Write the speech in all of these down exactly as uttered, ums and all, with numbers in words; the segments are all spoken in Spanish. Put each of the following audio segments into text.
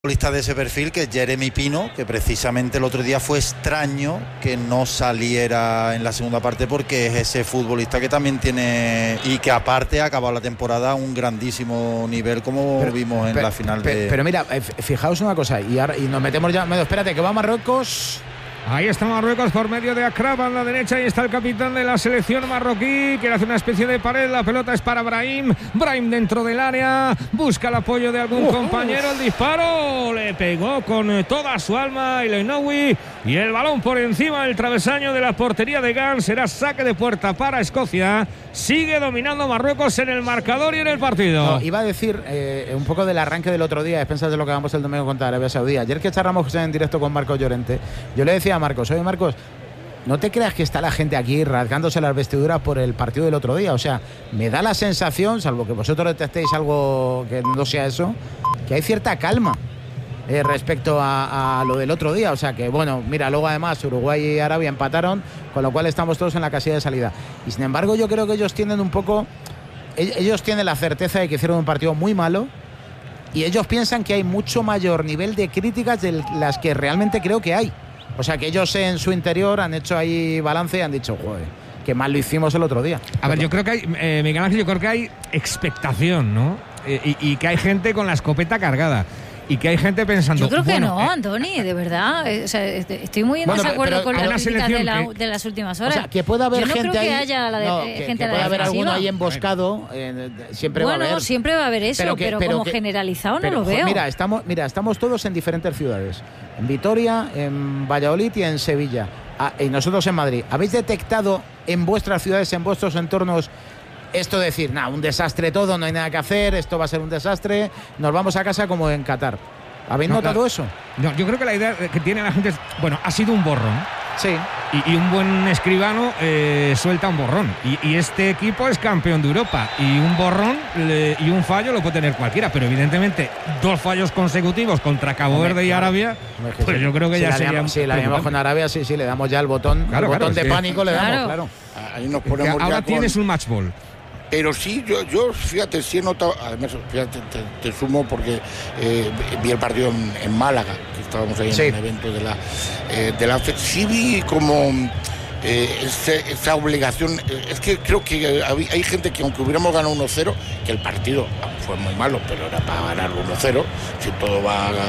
futbolista de ese perfil, que es Jeremy Pino, que precisamente el otro día fue extraño que no saliera en la segunda parte, porque es ese futbolista que también tiene, y que aparte ha acabado la temporada a un grandísimo nivel, como pero, vimos en pero, la final pero, de... Pero mira, fijaos una cosa, y, ahora, y nos metemos ya... Espérate, que va Marruecos... Ahí está Marruecos por medio de Akrab a la derecha. Ahí está el capitán de la selección marroquí, que hace una especie de pared. La pelota es para Brahim. Brahim dentro del área. Busca el apoyo de algún uh, compañero. El disparo le pegó con toda su alma El Ainaoui. Y el balón por encima del travesaño de la portería de Gans. Será saque de puerta para Escocia. Sigue dominando Marruecos en el marcador y en el partido. No, iba a decir eh, un poco del arranque del otro día, a expensas de lo que hagamos el domingo contra Arabia Saudí. Ayer que charlamos en directo con Marcos Llorente, yo le decía a Marcos, oye Marcos, no te creas que está la gente aquí rasgándose las vestiduras por el partido del otro día. O sea, me da la sensación, salvo que vosotros detestéis algo que no sea eso, que hay cierta calma eh, respecto a, a lo del otro día. O sea que, bueno, mira, luego además Uruguay y Arabia empataron, con lo cual estamos todos en la casilla de salida. Y sin embargo yo creo que ellos tienen un poco, ellos tienen la certeza de que hicieron un partido muy malo, y ellos piensan que hay mucho mayor nivel de críticas de las que realmente creo que hay. O sea que ellos en su interior han hecho ahí balance y han dicho, joder, qué mal lo hicimos el otro día. A ver, yo creo que hay, eh, Miguel Ángel, yo creo que hay expectación, ¿no? Eh, y, y que hay gente con la escopeta cargada. Y que hay gente pensando... Yo creo que bueno, no, eh, Antoni, de verdad. O sea, estoy muy en bueno, desacuerdo pero, con pero las críticas de, la, que, de las últimas horas. O sea, que pueda haber Yo no gente creo ahí... que haya la de, no, eh, que, gente que pueda haber defensiva. alguno ahí emboscado, eh, siempre bueno, va a haber. siempre va a haber eso, pero, que, pero, pero como que, generalizado no pero, lo veo. Mira estamos, mira, estamos todos en diferentes ciudades. En Vitoria, en Valladolid y en Sevilla. Ah, y nosotros en Madrid. ¿Habéis detectado en vuestras ciudades, en vuestros entornos, esto de decir, nada, un desastre todo, no hay nada que hacer, esto va a ser un desastre, nos vamos a casa como en Qatar? ¿Habéis no, notado claro. eso? No, yo creo que la idea que tiene la gente es, bueno, ha sido un borrón. Sí. Y, y un buen escribano eh, suelta un borrón. Y, y este equipo es campeón de Europa. Y un borrón le, y un fallo lo puede tener cualquiera. Pero evidentemente, dos fallos consecutivos contra Cabo Hombre, Verde y claro. Arabia, pues, pues yo creo que si ya sería... Si la llevamos con Arabia, sí, sí, le damos ya el botón, claro, el botón claro, de sí. pánico, le damos, claro. claro. Ahí nos ponemos ahora ya tienes con... un match ball. Pero sí, yo, yo fíjate, sí he notado, además, fíjate, te, te sumo porque eh, vi el partido en, en Málaga, que estábamos ahí sí. en un evento de la eh, de la F E D. Sí vi como eh, ese, esa obligación, eh, es que creo que hay, hay gente que aunque hubiéramos ganado uno cero, que el partido fue muy malo, pero era para ganar uno cero, si todo va a...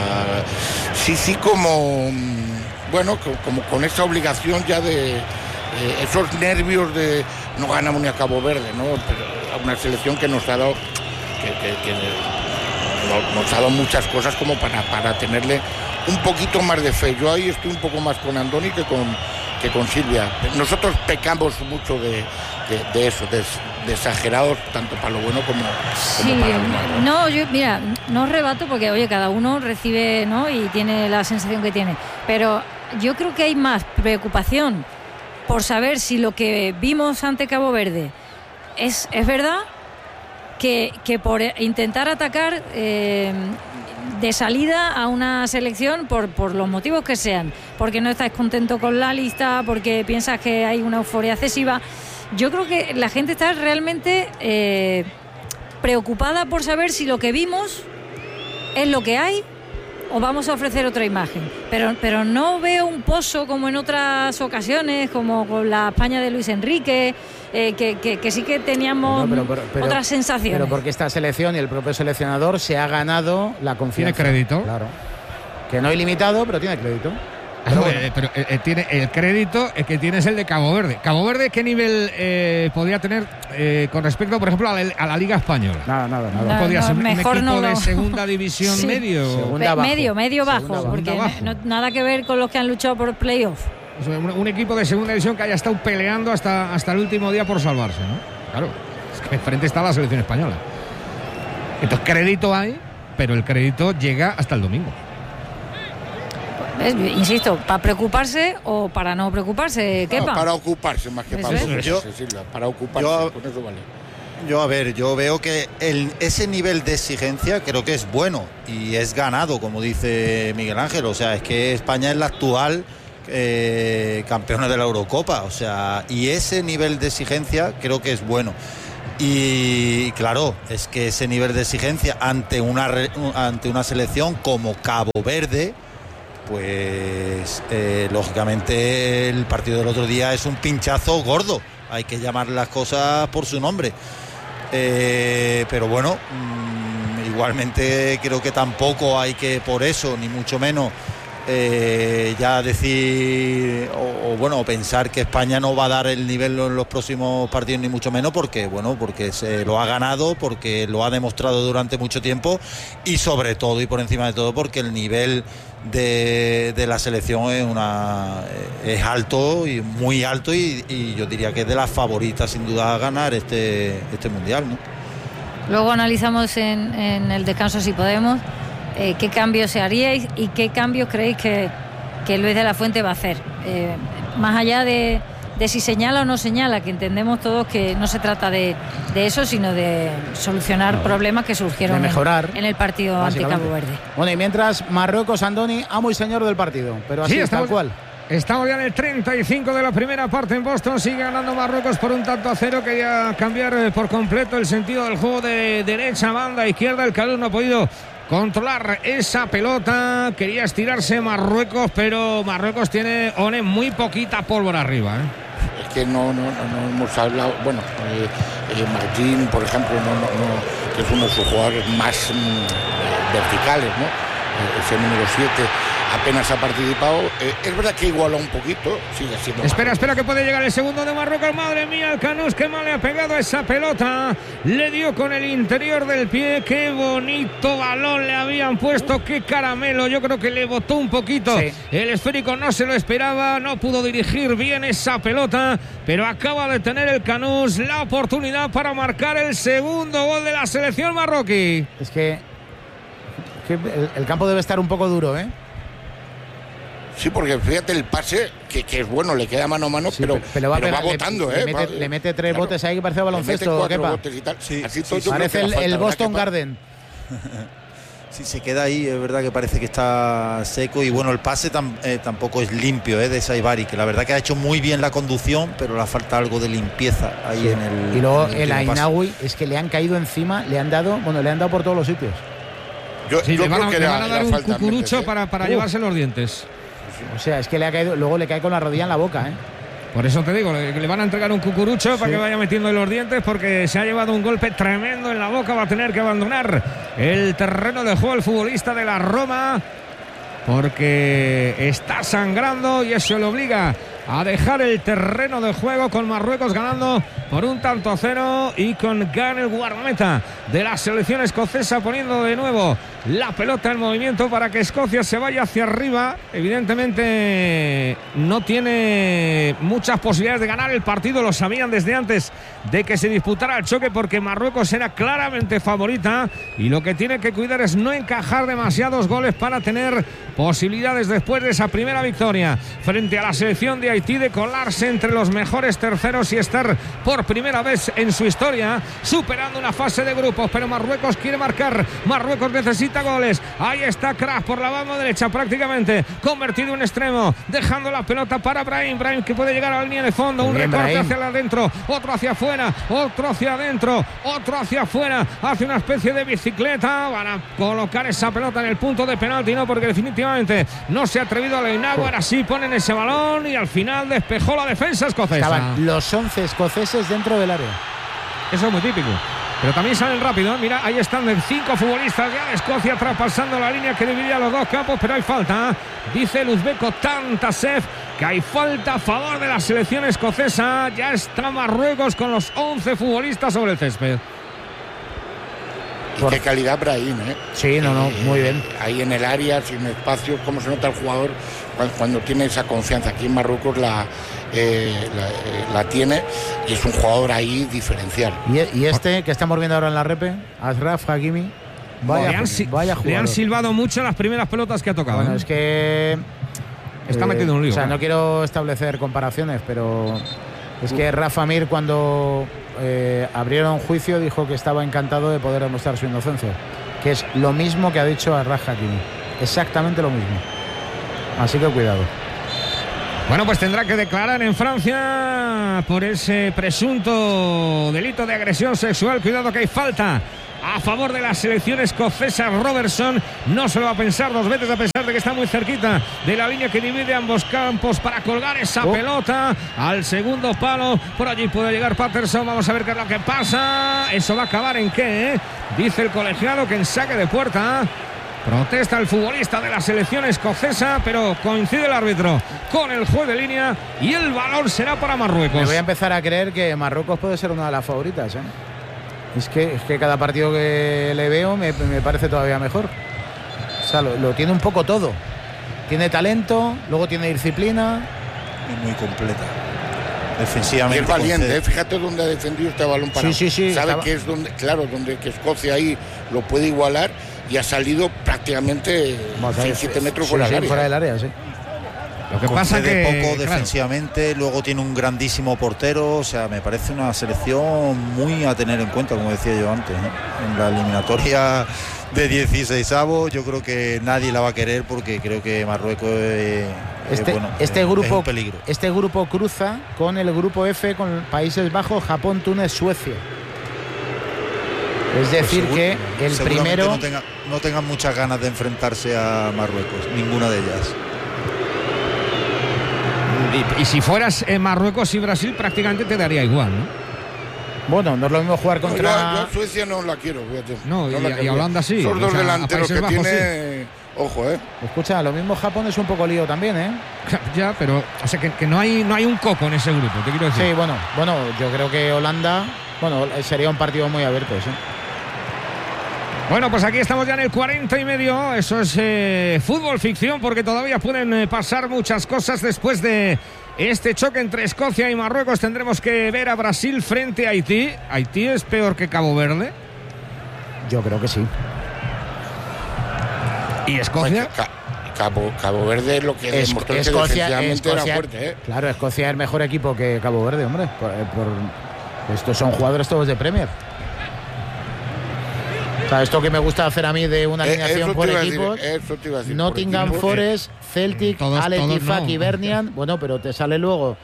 Sí, sí, como, bueno, como con esa obligación ya de... Eh, esos nervios de no ganamos ni a Cabo Verde, ¿no? Pero una selección que nos ha dado que, que, que nos, nos ha dado muchas cosas como para, para tenerle un poquito más de fe. Yo ahí estoy un poco más con Andoni que con, que con Silvia. Nosotros pecamos mucho de, de, de eso, de, de exagerados, tanto para lo bueno como, sí, como para lo malo. No, yo, mira, no rebato porque, oye, cada uno recibe, ¿no? Y tiene la sensación que tiene. Pero yo creo que hay más preocupación por saber si lo que vimos ante Cabo Verde es, es verdad, que, que por intentar atacar eh, de salida a una selección por, por los motivos que sean, porque no estás contento con la lista, porque piensas que hay una euforia excesiva. Yo creo que la gente está realmente eh, preocupada por saber si lo que vimos es lo que hay o vamos a ofrecer otra imagen, pero pero no veo un pozo como en otras ocasiones, como con la España de Luis Enrique, eh, que, que, que sí que teníamos no, pero, pero, pero, otras sensaciones. Pero porque esta selección y el propio seleccionador se ha ganado la confianza. Tiene crédito. Claro. Que no ilimitado, pero tiene crédito. Pero, bueno. eh, pero eh, tiene el crédito eh, que tiene es el de Cabo Verde. Cabo Verde, ¿qué nivel eh, podría tener eh, con respecto, por ejemplo, a la, a la Liga Española? Nada, nada, nada. No, ¿Podría no, ser un mejor equipo no lo... de segunda división sí. medio? Segunda bajo. Medio, medio bajo, Segunda porque bajo. No, nada que ver con los que han luchado por playoff. O sea, un, un equipo de segunda división que haya estado peleando hasta, hasta el último día por salvarse, ¿no? Claro, es que enfrente está la selección española. Entonces, crédito hay, pero el crédito llega hasta el domingo. ¿Ves? Insisto, ¿para preocuparse o para no preocuparse? ¿Qué No, pa? para ocuparse más que para preocuparse, yo, Silvia, para ocuparse, yo, con eso vale. Yo, a ver, yo veo que el, ese nivel de exigencia creo que es bueno y es ganado, como dice Miguel Ángel. O sea, es que España es la actual eh, campeona de la Eurocopa. O sea, y ese nivel de exigencia creo que es bueno. Y claro, es que ese nivel de exigencia ante una, ante una selección como Cabo Verde, pues eh, lógicamente el partido del otro día es un pinchazo gordo. Hay que llamar las cosas por su nombre. Eh, pero bueno, mmm, igualmente creo que tampoco hay que por eso, ni mucho menos, eh, ya decir o, o bueno, pensar que España no va a dar el nivel en los próximos partidos, ni mucho menos, porque bueno, porque se lo ha ganado, porque lo ha demostrado durante mucho tiempo y sobre todo y por encima de todo porque el nivel de, de la selección es una es alto y muy alto y, y yo diría que es de las favoritas sin duda a ganar este este mundial, ¿no? Luego analizamos en, en el descanso, si podemos, eh, qué cambios se haríais y qué cambios creéis que, que Luis de la Fuente va a hacer, eh, más allá de, de si señala o no señala, que entendemos todos que no se trata de, de eso, sino de solucionar no, problemas que surgieron de mejorar, en, en el partido ante Cabo Verde. Bueno, y mientras Marruecos, Andoni, amo y señor del partido, pero así sí, es estamos, tal cual. Estamos ya en el treinta y cinco de la primera parte en Boston. Sigue ganando Marruecos por un tanto a cero. Quería cambiar por completo el sentido del juego de derecha, banda, izquierda. El Calus no ha podido controlar esa pelota. Quería estirarse Marruecos, pero Marruecos tiene, One, muy poquita pólvora arriba, ¿eh? Es que no, no, no hemos hablado. Bueno, eh, eh, Martín, por ejemplo, no, no, no, que es uno de sus jugadores más mm, verticales, ¿no? Eh, ese número siete. Apenas ha participado, eh, es verdad que iguala un poquito, sigue siendo. Espera, Marruecos. espera que puede llegar el segundo de Marruecos. Madre mía, el Canús, qué mal le ha pegado a esa pelota. Le dio con el interior del pie. Qué bonito balón le habían puesto, qué caramelo. Yo creo que le botó un poquito. Sí. El esférico no se lo esperaba, no pudo dirigir bien esa pelota, pero acaba de tener el Canús la oportunidad para marcar el segundo gol de la selección marroquí. Es que, que el, el campo debe estar un poco duro, ¿eh? Sí, porque fíjate el pase, que, que es bueno, le queda mano a mano, sí, pero, pero va, pero va botando, le, ¿eh? Le mete, va, le mete tres claro, botes ahí que parece baloncesto, Kepa. Sí, Así sí, todo parece el, el Boston Garden. Sí, se queda ahí, es verdad que parece que está seco y bueno, el pase tam, eh, tampoco es limpio, eh, de Saibari, que la verdad que ha hecho muy bien la conducción, pero le falta algo de limpieza ahí sí. en el. Y luego el, el Ainaoui es que le han caído encima, le han dado, bueno, le han dado por todos los sitios. Yo, sí, yo le, van a, le van a dar un cucurucho ¿eh? para, para llevarse los dientes. O sea, es que le ha caído, luego le cae con la rodilla en la boca, ¿eh? Por eso te digo, le, le van a entregar un cucurucho sí. para que vaya metiendo en los dientes, porque se ha llevado un golpe tremendo en la boca. Va a tener que abandonar el terreno de juego el futbolista de la Roma, porque está sangrando y eso le obliga a dejar el terreno de juego, con Marruecos ganando por un tanto a cero y con Gan, el guardameta de la selección escocesa, poniendo de nuevo la pelota en movimiento para que Escocia se vaya hacia arriba. Evidentemente no tiene muchas posibilidades de ganar el partido, lo sabían desde antes de que se disputara el choque, porque Marruecos era claramente favorita y lo que tiene que cuidar es no encajar demasiados goles para tener posibilidades después de esa primera victoria frente a la selección de Haití, de colarse entre los mejores terceros y estar por primera vez en su historia superando una fase de grupos. Pero Marruecos quiere marcar, Marruecos necesita goles. Ahí está Kraf por la banda derecha, prácticamente convertido en extremo, dejando la pelota para Brahim, Brahim que puede llegar a la línea de fondo, un recorte hacia adentro, otro hacia afuera, otro hacia adentro, otro hacia afuera, hace una especie de bicicleta. Van a colocar esa pelota en el punto de penalti, no, porque definitivamente no se ha atrevido a Leinago. Ahora sí ponen ese balón y al final final despejó la defensa escocesa. Estaban los once escoceses dentro del área. Eso es muy típico. Pero también salen rápido. Mira, ahí están cinco futbolistas ya de Escocia traspasando la línea que dividía los dos campos, pero hay falta. Dice el uzbeco Tantasev que hay falta a favor de la selección escocesa. Ya está Marruecos con los once futbolistas sobre el césped. Y Por... qué calidad Brahim, ¿eh? Sí, no, no, muy bien. Eh, ahí en el área, sin espacio, cómo se nota el jugador cuando, cuando tiene esa confianza. Aquí en Marruecos la, eh, la, eh, la tiene y es un jugador ahí diferencial. Y, y este que estamos viendo ahora en la repe, Ashraf Hakimi, vaya, le, han, vaya le han silbado mucho las primeras pelotas que ha tocado. Bueno, ¿eh? es que está eh, metido en un lío. O sea, ¿no? no quiero establecer comparaciones, pero es que Rafa Mir, cuando eh, abrieron juicio, dijo que estaba encantado de poder demostrar su inocencia, que es lo mismo que ha dicho Ashraf Hakimi, exactamente lo mismo. Así que cuidado. Bueno, pues tendrá que declarar en Francia por ese presunto delito de agresión sexual. Cuidado que hay falta a favor de la selección escocesa. Robertson no se lo va a pensar dos veces, a pesar de que está muy cerquita de la línea que divide ambos campos para colgar esa oh. pelota al segundo palo. Por allí puede llegar Patterson. Vamos a ver qué es lo que pasa. Eso va a acabar en qué, ¿eh? Dice el colegiado que en saque de puerta. Protesta el futbolista de la selección escocesa, pero coincide el árbitro con el juez de línea y el balón será para Marruecos. Me voy a empezar a creer que Marruecos puede ser una de las favoritas, ¿eh? Es que, es que cada partido que le veo me, me parece todavía mejor. O sea, lo, lo tiene un poco todo. Tiene talento, luego tiene disciplina. Es muy completa. Defensivamente. Y es valiente, ¿eh? Fíjate dónde ha defendido este balón para. Sí, sí, sí. Sabe estaba... que es donde, claro, donde que Escocia ahí lo puede igualar y ha salido prácticamente seis siete metros sí, fuera, sí, del área. fuera del área. Sí. Lo que pasa es que poco claro. defensivamente, luego tiene un grandísimo portero, o sea, me parece una selección muy a tener en cuenta, como decía yo antes, ¿eh? En la eliminatoria de dieciseisavos, yo creo que nadie la va a querer porque creo que Marruecos es, este, es, bueno, este es, grupo, es un peligro. Este grupo cruza con el grupo F, con Países Bajos, Japón, Túnez, Suecia. Es decir, pues seguro, que el primero no tenga, no tengan muchas ganas de enfrentarse a Marruecos, ninguna de ellas. Y, y si fueras en Marruecos y Brasil, prácticamente te daría igual, ¿no? Bueno, no es lo mismo jugar contra. No, yo, yo Suecia no la quiero, fíjate. No, no y, la y Holanda sí. Son dos o sea, delanteros que Bajos, tiene. Sí. Ojo, eh. Escucha, lo mismo Japón es un poco lío también, ¿eh? Ya, pero o sea que, que no hay no hay un coco en ese grupo, te quiero decir. Sí, bueno, bueno, yo creo que Holanda, bueno, sería un partido muy abierto, sí. Bueno, pues aquí estamos ya en el cuarenta y medio. Eso es eh, fútbol ficción, porque todavía pueden eh, pasar muchas cosas después de este choque entre Escocia y Marruecos. Tendremos que ver a Brasil frente a Haití. ¿Haití es peor que Cabo Verde? Yo creo que sí. ¿Y Escocia? Bueno, Cabo, Cabo Verde es lo que es, demostró Escocia, que defensivamente Escocia, era fuerte, ¿eh? Claro, Escocia es mejor equipo que Cabo Verde, hombre. Por, por, estos son jugadores todos de Premier. O sea, esto que me gusta hacer a mí de una alineación eh, por equipos. Decir, Nottingham por Forest, eh. Celtic, todos, Al Ettifaq no. y Hibernian. Bueno, pero te sale luego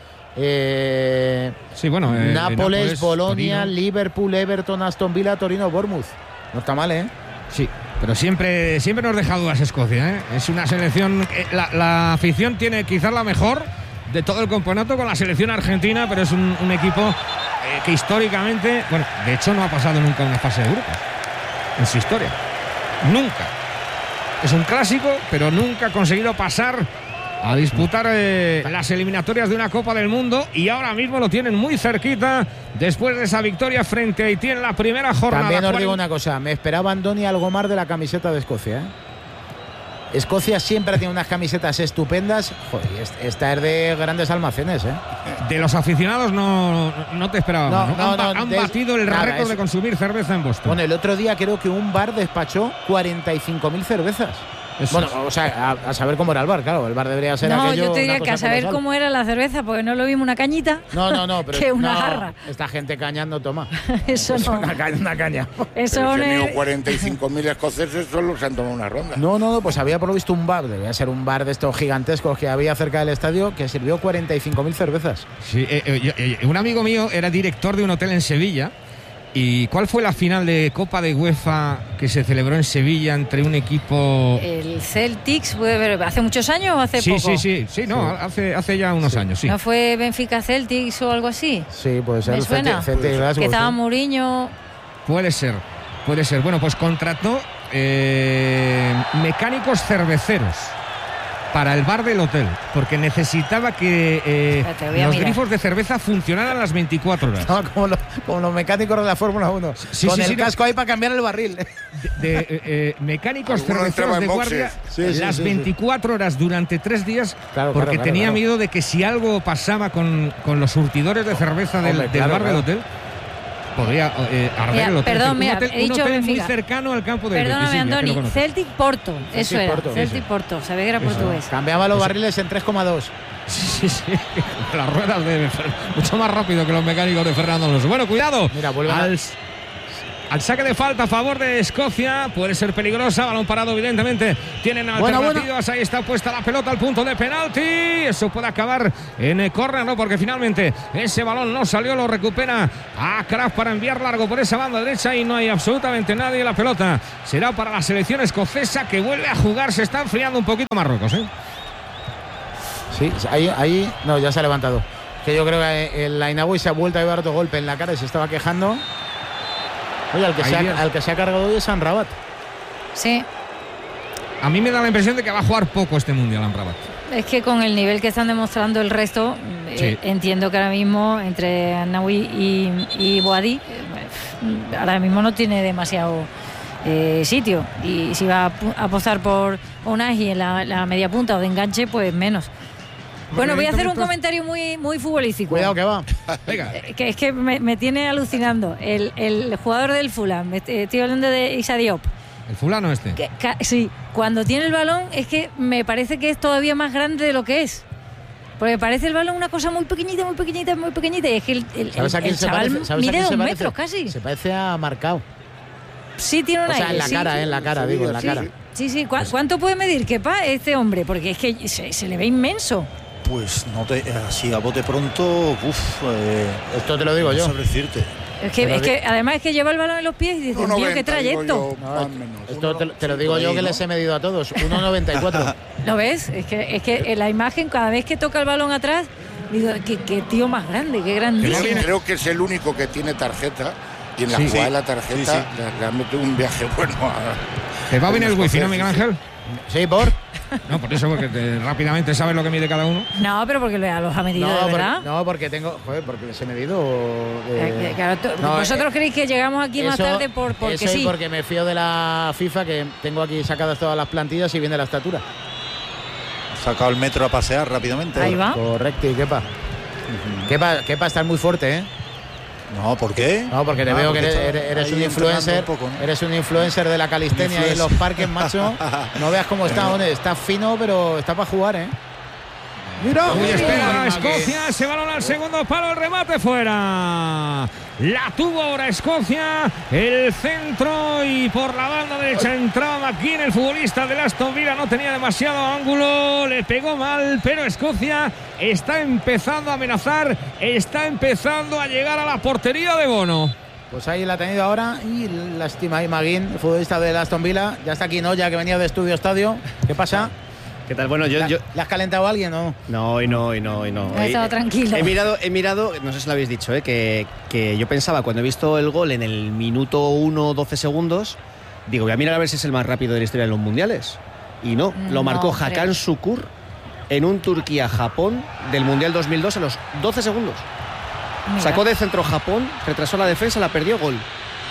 eh, sí, bueno, eh, Nápoles, Nápoles, Bolonia, Torino. Liverpool, Everton, Aston Villa, Torino, Bournemouth. No está mal, ¿eh? Sí, pero siempre, siempre nos deja dudas Escocia, ¿eh? Es una selección. Eh, la, la afición tiene quizás la mejor de todo el campeonato con la selección argentina, pero es un, un equipo eh, que históricamente, bueno, de hecho no ha pasado nunca una fase de grupos en su historia. Nunca. Es un clásico, pero nunca ha conseguido pasar a disputar eh, las eliminatorias de una Copa del Mundo, y ahora mismo lo tienen muy cerquita después de esa victoria frente a Haití en la primera jornada. También os cuarenta digo una cosa, me esperaba Andoni algo más de la camiseta de Escocia, ¿eh? Escocia siempre tiene unas camisetas estupendas. Joder, esta es de grandes almacenes, ¿eh? De los aficionados no, no te esperaba. No, ¿no? no, han, no, han de, batido el nada, récord es, de consumir cerveza en Boston. Bueno, el otro día creo que un bar despachó cuarenta y cinco mil cervezas. Eso bueno, es. o sea, a, a saber cómo era el bar, claro, el bar debería ser no, aquello. No, yo te diría que a saber colosal. cómo era la cerveza, porque no lo vimos una cañita. No, no, no, pero que una no, jarra. Esta gente cañando toma. Eso es no. Una caña, una caña. Eso no es. cuarenta y cinco mil escoceses solo se han tomado una ronda. No, no, no, pues había por lo visto un bar, debía ser un bar de estos gigantescos que había cerca del estadio que sirvió cuarenta y cinco mil cervezas. Sí, eh, eh, eh, un amigo mío era director de un hotel en Sevilla. ¿Y cuál fue la final de Copa de UEFA que se celebró en Sevilla entre un equipo? El Celtics, ¿hace muchos años o hace sí, poco? Sí, sí, sí, no, sí. Hace, hace ya unos sí. años, sí. ¿No fue Benfica Celtics o algo así? Sí, puede ser. ¿Me suena? Celtic, Celtic, Glasgow, que estaba sí. Mourinho. Puede ser, puede ser. Bueno, pues contrató eh, mecánicos cerveceros para el bar del hotel, porque necesitaba que eh, los mirar. grifos de cerveza funcionaran las veinticuatro horas. No, como, lo, como los mecánicos de la Fórmula uno, sí, con sí, el sí, casco no. ahí para cambiar el barril. De, de eh, eh, mecánicos cerveceros de guardia sí, sí, las sí, veinticuatro sí. horas durante tres días, claro, porque claro, tenía claro. miedo de que si algo pasaba con, con los surtidores de cerveza del, Hombre, del claro, bar claro. del hotel, podría eh, arder Mira, el hotel. perdón, un mira, hotel, he un dicho hotel muy Benfica. cercano al campo de Perdóname, Andoni, Celtic Porto, Celtic eso era, Porto, Celtic eso. Porto, sabía que era Eso. portugués. Cambiaba los Eso. barriles en tres coma dos. Sí, sí, sí. Las ruedas de mucho más rápido que los mecánicos de Fernando Alonso. Bueno, cuidado. Mira, vuelven al... a, al saque de falta a favor de Escocia. Puede ser peligrosa, balón parado evidentemente. Tienen alternativas, bueno, bueno. Ahí está puesta la pelota al punto de penalti. Eso puede acabar en córner, ¿no? Porque finalmente ese balón no salió, lo recupera a Kraft para enviar largo por esa banda derecha y no hay absolutamente nadie. La pelota será para la selección escocesa que vuelve a jugar. Se está enfriando un poquito Marruecos, ¿eh? Sí, ahí, ahí, no, ya se ha levantado. Que yo creo que el Ainaoui se ha vuelto a llevar otro golpe en la cara y se estaba quejando. Oye, al que, se ha, al que se ha cargado hoy es Amrabat. Sí. A mí me da la impresión de que va a jugar poco este Mundial Amrabat. Es que con el nivel que están demostrando el resto, sí. eh, entiendo que ahora mismo entre Ainaoui y, y Boadi, eh, ahora mismo no tiene demasiado eh, sitio. Y si va a apostar por Unai en la, la media punta o de enganche, pues menos. Bueno, voy a hacer un comentario muy, muy futbolístico. Cuidado que va. Venga. Que es que me, me tiene alucinando. El, el jugador del Fulham, estoy hablando de Issa Diop. El fulano este. Que, que, sí, cuando tiene el balón es que me parece que es todavía más grande de lo que es. Porque parece el balón una cosa muy pequeñita, muy pequeñita, muy pequeñita. Y es que el, el, el, el chaval mide dos metros casi. Se parece a Marcao. Sí, tiene una. O sea, en la sí, cara, sí, eh, en la cara, sí, digo, en la sí, cara. Sí, sí. ¿Cu ¿Cuánto puede medir, Kepa, este hombre? Porque es que se, se le ve inmenso. Pues no te, así a bote pronto, uff, eh, esto te lo digo no yo. sabré decirte. Es que, es que además es que lleva el balón en los pies y dices, uno tío, noventa, qué trayecto. Yo, no, esto te, te lo digo yo que les he medido a todos, uno noventa y cuatro. ¿Lo ves? Es que, es que en la imagen, cada vez que toca el balón atrás, digo, qué, qué tío más grande, qué grandísimo. Creo, creo que es el único que tiene tarjeta y en la sí, jugada sí. de la tarjeta sí, sí. Le, le han metido un viaje bueno a... ¿Te va bien el wifi, no, Miguel Ángel? Sí, por... No, por eso, porque te, rápidamente sabes lo que mide cada uno. No, pero porque los ha medido, no, de verdad. Porque, no, porque tengo... Joder, porque les he medido... Eh, claro, no, ¿Vosotros eh, creéis que llegamos aquí eso, más tarde por, porque eso sí? porque me fío de la FIFA, que tengo aquí sacadas todas las plantillas y viene la estatura. Sacado el metro a pasear rápidamente. Ahí va. Correcto, y Kepa. Uh-huh. Kepa, Kepa está muy fuerte, ¿eh? No, ¿por qué? No, porque te ah, veo porque que eres, eres un influencer, un poco, ¿no? Eres un influencer de la calistenia y en los parques, macho. No veas cómo está, bueno. Está fino, pero está para jugar, ¿eh? Mira, Uy, espera, Escocia, ese balón al segundo palo, el remate fuera. La tuvo ahora Escocia, el centro y por la banda derecha entraba McGinn, el futbolista del Aston Villa, no tenía demasiado ángulo, le pegó mal, pero Escocia está empezando a amenazar, está empezando a llegar a la portería de Bono. Pues ahí la ha tenido ahora y lástima ahí McGinn, el futbolista del Aston Villa, ya está aquí, ¿no? Ya que venía de Estudio Estadio, ¿qué pasa? ¿Qué tal? Bueno, yo, yo... ¿Le has calentado a alguien o no? No, y no, y no, y no. He estado tranquilo. He mirado, he mirado, no sé si lo habéis dicho, ¿eh? que, que yo pensaba cuando he visto el gol en el minuto uno, doce segundos, digo, voy a mirar a ver si es el más rápido de la historia de los mundiales. Y no, lo marcó no, Hakan Şükür en un Turquía-Japón del Mundial dos mil dos a los doce segundos. Mira. Sacó de centro Japón, retrasó la defensa, la perdió, gol.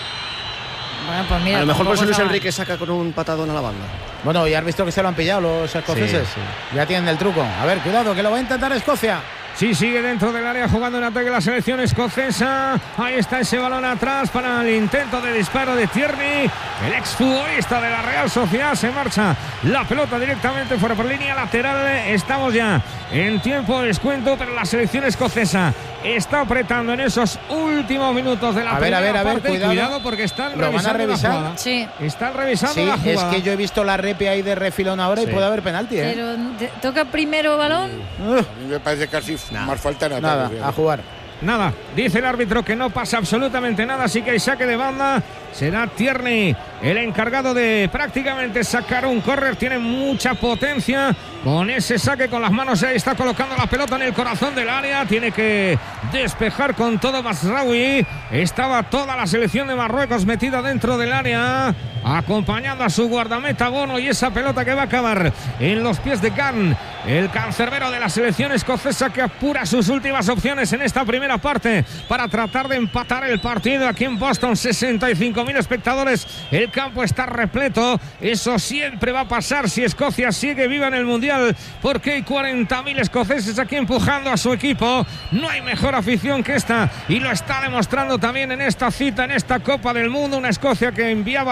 Bueno, pues mira, a lo mejor por eso Luis Enrique saca con un patadón a la banda. Bueno, ya has visto que se lo han pillado los escoceses. Sí, sí. Ya tienen el truco. A ver, cuidado, que lo va a intentar Escocia. Sí, sigue dentro del área jugando en ataque la selección escocesa. Ahí está ese balón atrás para el intento de disparo de Tierney. El exfutbolista de la Real Sociedad, se marcha la pelota directamente fuera por línea lateral. Estamos ya en tiempo de descuento, pero la selección escocesa está apretando en esos últimos minutos de la a ver, primera a ver, a ver, parte. Cuidado. Cuidado porque están ¿Lo revisando van a revisar? la jugada. Sí. Están revisando sí, la jugada. Es que yo he visto la repe ahí de refilón ahora sí. Y puede haber penalti, ¿eh? Pero toca primero balón. Uh. A mí me parece casi nah. más falta nada. Nada, a jugar. Nada, dice el árbitro que no pasa absolutamente nada, así que hay saque de banda. Será Tierney el encargado de prácticamente sacar un córner. Tiene mucha potencia con ese saque con las manos. Ahí está colocando la pelota en el corazón del área. Tiene que despejar con todo Mazraoui. Estaba toda la selección de Marruecos metida dentro del área, acompañando a su guardameta Bono, y esa pelota que va a acabar en los pies de Khan, el cancerbero de la selección escocesa, que apura sus últimas opciones en esta primera parte para tratar de empatar el partido aquí en Boston. sesenta y cinco mil espectadores, el campo está repleto. Eso siempre va a pasar si Escocia sigue viva en el Mundial, porque hay cuarenta mil escoceses aquí empujando a su equipo. No hay mejor afición que esta, y lo está demostrando también en esta cita, en esta Copa del Mundo. Una Escocia que enviaba balón largo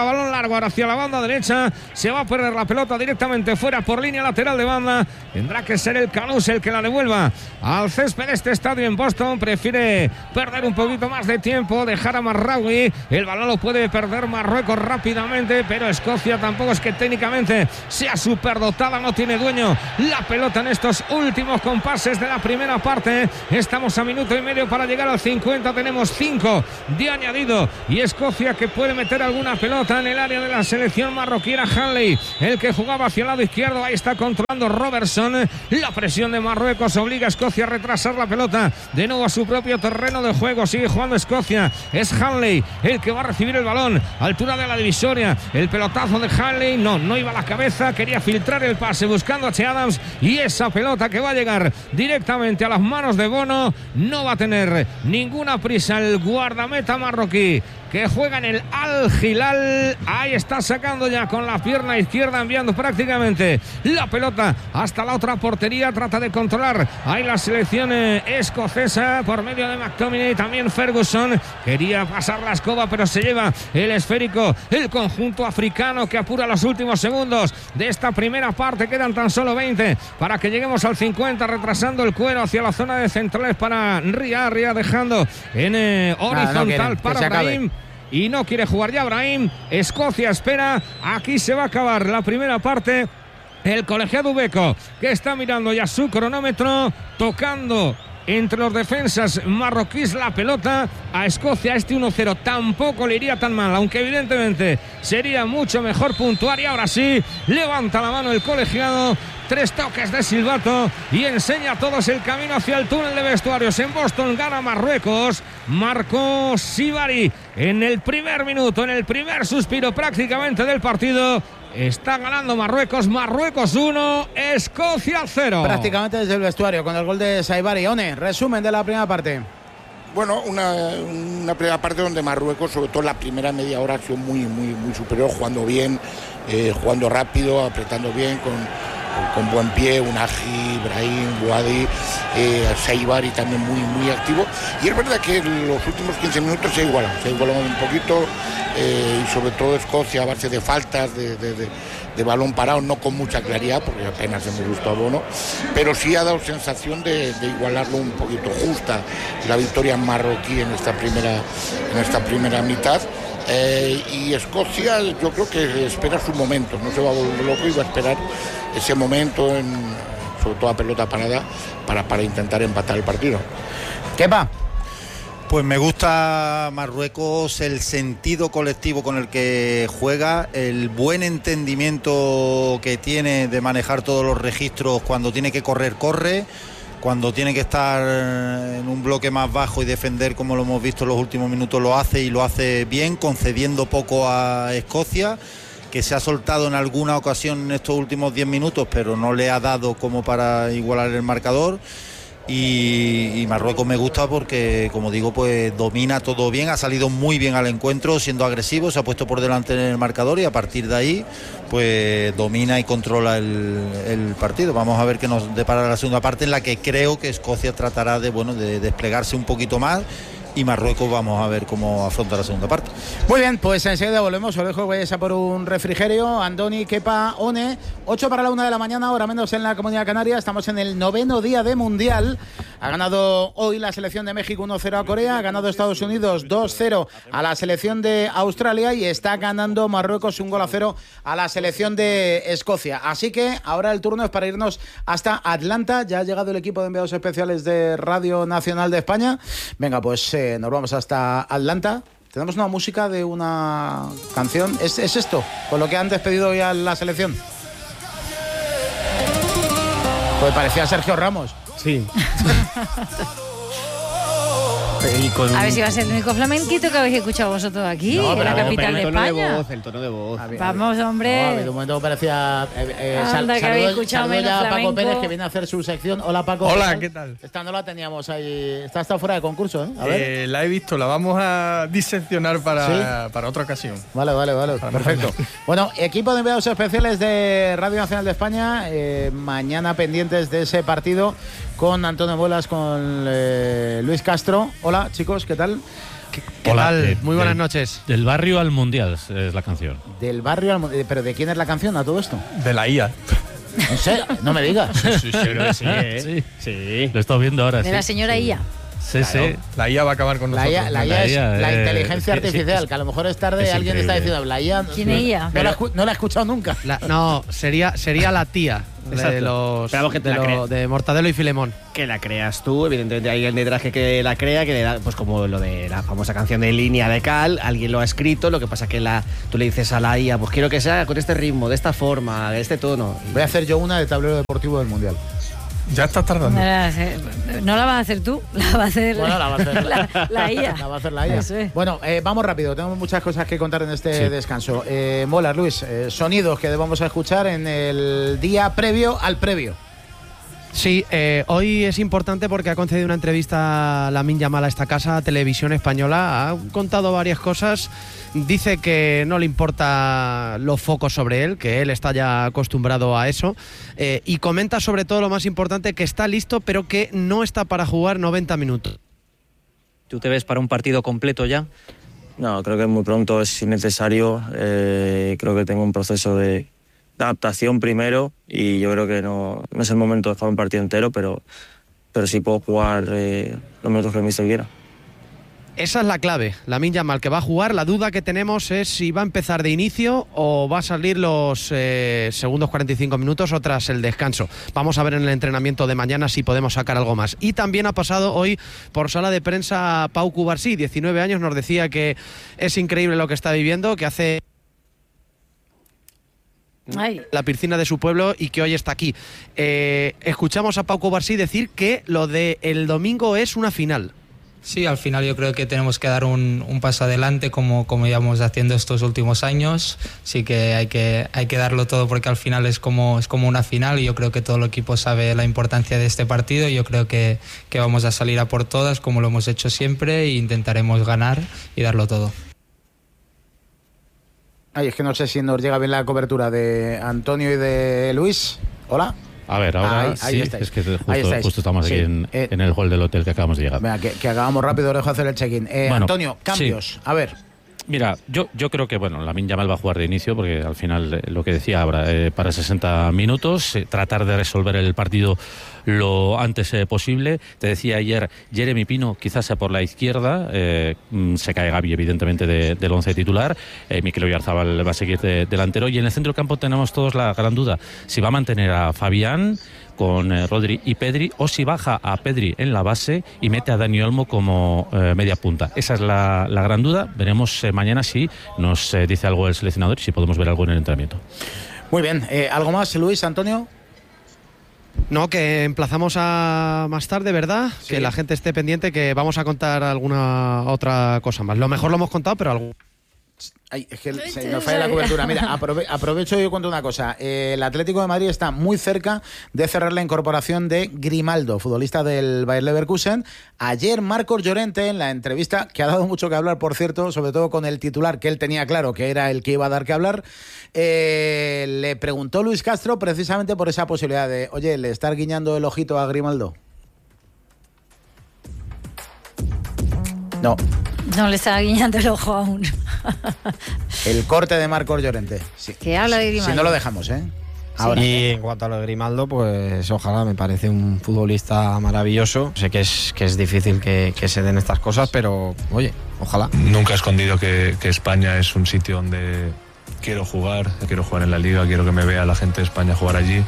largo ahora hacia la banda derecha. Se va a perder la pelota directamente fuera por línea lateral de banda. Tendrá que ser el Canús el que la devuelva al césped de este estadio en Boston. Prefiere perder un poquito más de tiempo, dejar a Marraoui. El balón lo puede perder Marruecos rápidamente, pero Escocia tampoco es que técnicamente sea superdotada, no tiene dueño la pelota en estos últimos compases de la primera parte. Estamos a minuto y medio para llegar al cincuenta, tenemos cinco de añadido y Escocia que puede meter alguna pelota en el área de la selección marroquí. Era Hanley el que jugaba hacia el lado izquierdo, ahí está controlando Robertson. La presión de Marruecos obliga a Escocia a retrasar la pelota de nuevo a su propio terreno de juego. Sigue jugando Escocia, es Hanley el que va a recibir el balón, altura de la divisoria, el pelotazo de Hanley, no, no iba a la cabeza, quería filtrar el pase buscando a Che Adams y esa pelota que va a llegar directamente a las manos de Bono. No va a tener ninguna prisa el guardameta marroquí que juega en el Al Hilal. Ahí está sacando ya con la pierna izquierda, enviando prácticamente la pelota hasta la otra portería. Trata de controlar ahí la selección escocesa por medio de McTominay. También Ferguson quería pasar la escoba, pero se lleva el esférico el conjunto africano, que apura los últimos segundos de esta primera parte. Quedan tan solo veinte para que lleguemos al cincuenta, retrasando el cuero hacia la zona de centrales para Ria, Ria dejando en eh, horizontal ah, no para Brahim. Y no quiere jugar ya Brahim. Escocia espera. Aquí se va a acabar la primera parte. El colegiado Ubeco, que está mirando ya su cronómetro, tocando entre los defensas marroquíes la pelota a Escocia. Este uno cero tampoco le iría tan mal, aunque evidentemente sería mucho mejor puntuar. Y ahora sí, levanta la mano el colegiado. Tres toques de silbato y enseña a todos el camino hacia el túnel de vestuarios. En Boston gana Marruecos. Marcó Sibari en el primer minuto, en el primer suspiro prácticamente del partido. Está ganando Marruecos. Marruecos uno, Escocia cero. Prácticamente desde el vestuario con el gol de Saibari. One, resumen de la primera parte. Bueno, una, una primera parte donde Marruecos, sobre todo la primera media hora, ha sido muy, muy, muy superior, jugando bien, eh, jugando rápido, apretando bien, con, con buen pie. Unahi, Brahim, Bouadi, eh, Saibari también muy, muy activo. Y es verdad que en los últimos quince minutos se ha igualado, se ha igualado un poquito, eh, y sobre todo Escocia a base de faltas, de, de, de, de balón parado, no con mucha claridad, porque apenas hemos visto a Bono, pero sí ha dado sensación de, de igualarlo un poquito. Justa la victoria marroquí en esta primera, en esta primera mitad. Eh, y Escocia yo creo que espera su momento, no se va a volver loco y va a esperar ese momento, en, sobre todo a pelota parada, para, para intentar empatar el partido. ¿Qué va? Pues me gusta Marruecos, el sentido colectivo con el que juega, el buen entendimiento que tiene de manejar todos los registros. Cuando tiene que correr, corre. Cuando tiene que estar en un bloque más bajo y defender, como lo hemos visto en los últimos minutos, lo hace y lo hace bien, concediendo poco a Escocia, que se ha soltado en alguna ocasión en estos últimos diez minutos, pero no le ha dado como para igualar el marcador. Y, y Marruecos me gusta porque, como digo, pues domina todo bien, ha salido muy bien al encuentro, siendo agresivo, se ha puesto por delante en el marcador y a partir de ahí pues domina y controla el, el partido. Vamos a ver qué nos depara la segunda parte, en la que creo que Escocia tratará de, bueno, de desplegarse un poquito más, y Marruecos vamos a ver cómo afronta la segunda parte. Muy bien, pues enseguida volvemos. Os dejo que vayáis a por un refrigerio. Andoni, Kepa, One. ocho para la una de la mañana, hora menos en la Comunidad Canaria. Estamos en el noveno día de Mundial. Ha ganado hoy la selección de México uno cero a Corea. Ha ganado Estados Unidos dos cero a la selección de Australia. Y está ganando Marruecos un gol a cero a la selección de Escocia. Así que ahora el turno es para irnos hasta Atlanta. Ya ha llegado el equipo de enviados especiales de Radio Nacional de España. Venga, pues... Eh, nos vamos hasta Atlanta. Tenemos una música de una canción. ¿Es, es esto con lo que han despedido ya la selección? Pues parecía Sergio Ramos. Sí. Con... A ver si va a ser el único flamenquito que habéis escuchado vosotros aquí, no, en la capital de España. El tono de voz, el tono de voz. Vamos, hombre. No, de un momento parecía. Eh, eh, sal, Anda, saludo, saludo ya a Paco Pérez, que viene a hacer su sección. Hola, Paco. Hola, ¿qué tal? Esta no la teníamos ahí. Esta está fuera de concurso, ¿eh? A ver. Eh, la he visto, la vamos a diseccionar para, ¿sí? para otra ocasión. Vale, vale, vale. Para Perfecto. Bueno, equipo de enviados especiales de Radio Nacional de España. Eh, mañana pendientes de ese partido con Antonio Bolas, con eh, Luis Castro. Hola, chicos, ¿qué tal? ¿Qué, qué Hola, tal? eh, Muy buenas del- noches. Del barrio al mundial es, es la canción. Del barrio al... mu- eh, ¿Pero de quién es la canción a todo esto? De la I A. ¿En serio? No me digas. Sí, creo que sí, ¿eh? Sí. Lo he estado viendo ahora. De sí. la señora Ia. Sí, sí. La I A va a acabar con La nosotros. I A, la ¿no? I A es La I A, la eh, inteligencia es que- artificial, es- que a lo mejor es tarde es alguien está increíble. diciendo la I A. ¿Quién es I A? No, la, escu- no la he escuchado nunca. La- no, sería, sería la tía de Exacto. los Pero vamos, que te de, la lo- crea. de Mortadelo y Filemón. Que la creas tú, evidentemente hay alguien detrás que, que la crea, que le da, pues como lo de la famosa canción de Línea de Cal, alguien lo ha escrito, lo que pasa que la, tú le dices a la I A, pues quiero que sea con este ritmo, de esta forma, de este tono. Voy a hacer yo una de tablero deportivo del Mundial. Ya estás No tardando. la, no la vas a hacer tú, la va a hacer, Bueno, la va a hacer la, la I A. La va a hacer la I A. Eso es. Bueno, eh, vamos rápido, tenemos muchas cosas que contar en este Sí. descanso. Eh, Mola, Luis, eh, sonidos que debamos escuchar en el día previo al previo. Sí, eh, hoy es importante porque ha concedido una entrevista a Lamine Yamal a esta casa, Televisión Española. Ha contado varias cosas. Dice que no le importa los focos sobre él, que él está ya acostumbrado a eso. Eh, y comenta sobre todo lo más importante, que está listo, pero que no está para jugar noventa minutos. ¿Tú te ves para un partido completo ya? No, creo que es muy pronto, es innecesario. Eh, creo que tengo un proceso de, de adaptación primero y yo creo que no, no es el momento de jugar un partido entero, pero, pero sí puedo jugar eh, los minutos que el míster quiera. Esa es la clave, Lamine Yamal, que va a jugar. La duda que tenemos es si va a empezar de inicio o va a salir los eh, segundos cuarenta y cinco minutos o tras el descanso. Vamos a ver en el entrenamiento de mañana si podemos sacar algo más. Y también ha pasado hoy por sala de prensa Pau Cubarsí, diecinueve años, nos decía que es increíble lo que está viviendo, que hace Ay. la piscina de su pueblo y que hoy está aquí. Eh, escuchamos a Pau Cubarsí decir que lo de el domingo es una final. Sí, al final yo creo que tenemos que dar un, un paso adelante como, como íbamos haciendo estos últimos años. Sí que hay que hay que darlo todo porque al final es como, es como una final y yo creo que todo el equipo sabe la importancia de este partido. Yo creo que, que vamos a salir a por todas como lo hemos hecho siempre e intentaremos ganar y darlo todo. Ay, es que no sé si nos llega bien la cobertura de Antonio y de Luis. Hola. A ver, ahora Ahí- ahí sí, estáis. es que Ahí justo, estáis. justo estamos Sí. aquí en, Eh, en el hall del hotel que acabamos de llegar. Venga, que, que hagamos rápido, dejo hacer el check-in. Eh, Bueno, Antonio, cambios. A ver. Mira, yo, yo creo que bueno, Lamine Yamal va a jugar de inicio porque al final eh, lo que decía ahora, eh, para sesenta minutos, eh, tratar de resolver el partido lo antes eh, posible. Te decía ayer, Jeremy Pino quizás sea por la izquierda, eh, mm, se cae Gavi evidentemente de- del once titular, eh, Mikel Oyarzabal va a seguir de, delantero y en el centro del campo tenemos todos la gran duda, si va a mantener a Fabián con eh, Rodri y Pedri o si baja a Pedri en la base y mete a Dani Olmo como eh, media punta. Esa es la, la gran duda. Veremos eh, mañana si nos eh, dice algo el seleccionador y si podemos ver algo en el entrenamiento. Muy bien. Eh, ¿Algo más, Luis, Antonio? No, que emplazamos a más tarde, ¿verdad? Sí. Que la gente esté pendiente, que vamos a contar alguna otra cosa más. Lo mejor lo hemos contado, pero algo. Ay, es que se nos falla la cobertura. Mira, aprove aprovecho y yo cuento una cosa. Eh, el Atlético de Madrid está muy cerca de cerrar la incorporación de Grimaldo, futbolista del Bayer Leverkusen. Ayer Marcos Llorente, en la entrevista, que ha dado mucho que hablar, por cierto, sobre todo con el titular, que él tenía claro que era el que iba a dar que hablar, eh, le preguntó Luis Castro precisamente por esa posibilidad de, oye, ¿le estar guiñando el ojito a Grimaldo? No. No le estaba guiñando el ojo aún. El corte de Marcos Llorente. Sí. Que habla de Grimaldo. Si no lo dejamos, ¿eh? Ahora. Y en cuanto a lo de Grimaldo, pues ojalá, me parece un futbolista maravilloso. Sé que es, que es difícil que, que se den estas cosas, pero oye, ojalá. Nunca he escondido que, que España es un sitio donde quiero jugar, quiero jugar en la Liga, quiero que me vea la gente de España jugar allí.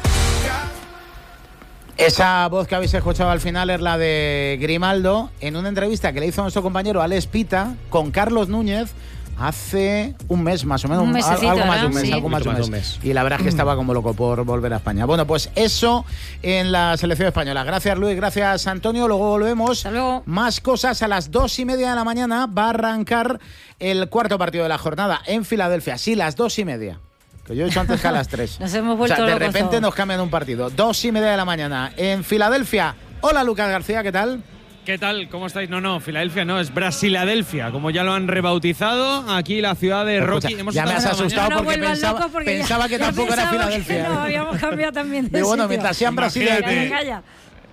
Esa voz que habéis escuchado al final es la de Grimaldo en una entrevista que le hizo a nuestro compañero Alex Pita con Carlos Núñez hace un mes más o menos, Un mesecito, algo más de un ¿verdad? mes, Sí. algo más de un Más de mes. un mes. Y la verdad es que estaba como loco por volver a España. Bueno, pues eso en la selección española. Gracias, Luis, gracias, Antonio. Luego volvemos. Hasta luego. Más cosas a las dos y media de la mañana. Va a arrancar el cuarto partido de la jornada en Filadelfia. Sí, las dos y media. Que yo he dicho antes que a las tres. Nos hemos O vuelto sea, de locos repente todos. nos cambian un partido. Dos y media de la mañana en Filadelfia. Hola, Lucas García, ¿qué tal? ¿Qué tal? ¿Cómo estáis? No, no, Filadelfia no, es Brasiladelfia, como ya lo han rebautizado. Aquí la ciudad de Escucha, Rocky. Hemos ya me has estado esta asustado mañana- No porque vuelvan pensaba, locos porque ya- pensaba que ya tampoco era pensábamos Filadelfia. que no, habíamos cambiado también de Digo, bueno, sitio. mientras sean Brasilia. Imagínate. Calla, calla.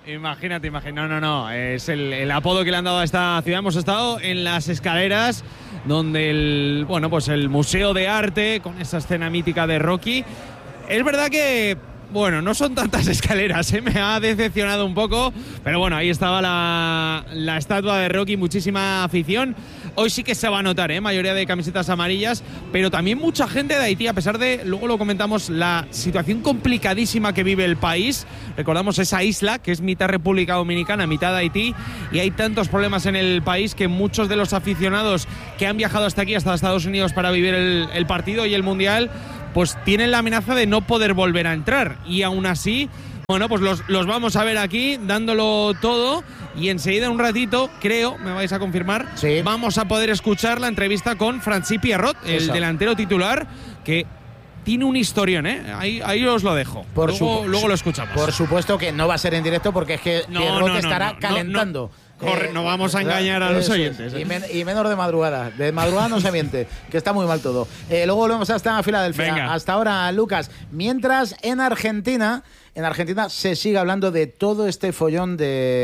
Imagínate, imagínate. No, no, no. Es el, el apodo que le han dado a esta ciudad. Hemos estado en las escaleras donde el, bueno, pues el Museo de Arte, con esa escena mítica de Rocky. Es verdad que, bueno, no son tantas escaleras, ¿eh? Me ha decepcionado un poco. Pero bueno, ahí estaba la, la estatua de Rocky, muchísima afición. Hoy sí que se va a notar, ¿eh? Mayoría de camisetas amarillas, pero también mucha gente de Haití, a pesar de, luego lo comentamos, la situación complicadísima que vive el país. Recordamos esa isla que es mitad República Dominicana, mitad Haití, y hay tantos problemas en el país que muchos de los aficionados que han viajado hasta aquí, hasta Estados Unidos, para vivir el, el partido y el Mundial, pues tienen la amenaza de no poder volver a entrar. Y aún así, bueno, pues los, los vamos a ver aquí dándolo todo, y enseguida, un ratito, creo, me vais a confirmar, sí, vamos a poder escuchar la entrevista con Francis Pierrot, el Eso. delantero titular, que tiene un historión, ¿eh? Ahí, ahí os lo dejo. Por luego, su, luego lo escuchamos. Por supuesto que no va a ser en directo, porque es que no, Pierrot no, no, estará no, calentando. No, no. Corre, no vamos a engañar a los oyentes. Y, men, y menos de madrugada. De madrugada no se miente, que está muy mal todo. Eh, luego volvemos hasta Filadelfia. Venga. Hasta ahora, Lucas. Mientras, en Argentina, en Argentina se sigue hablando de todo este follón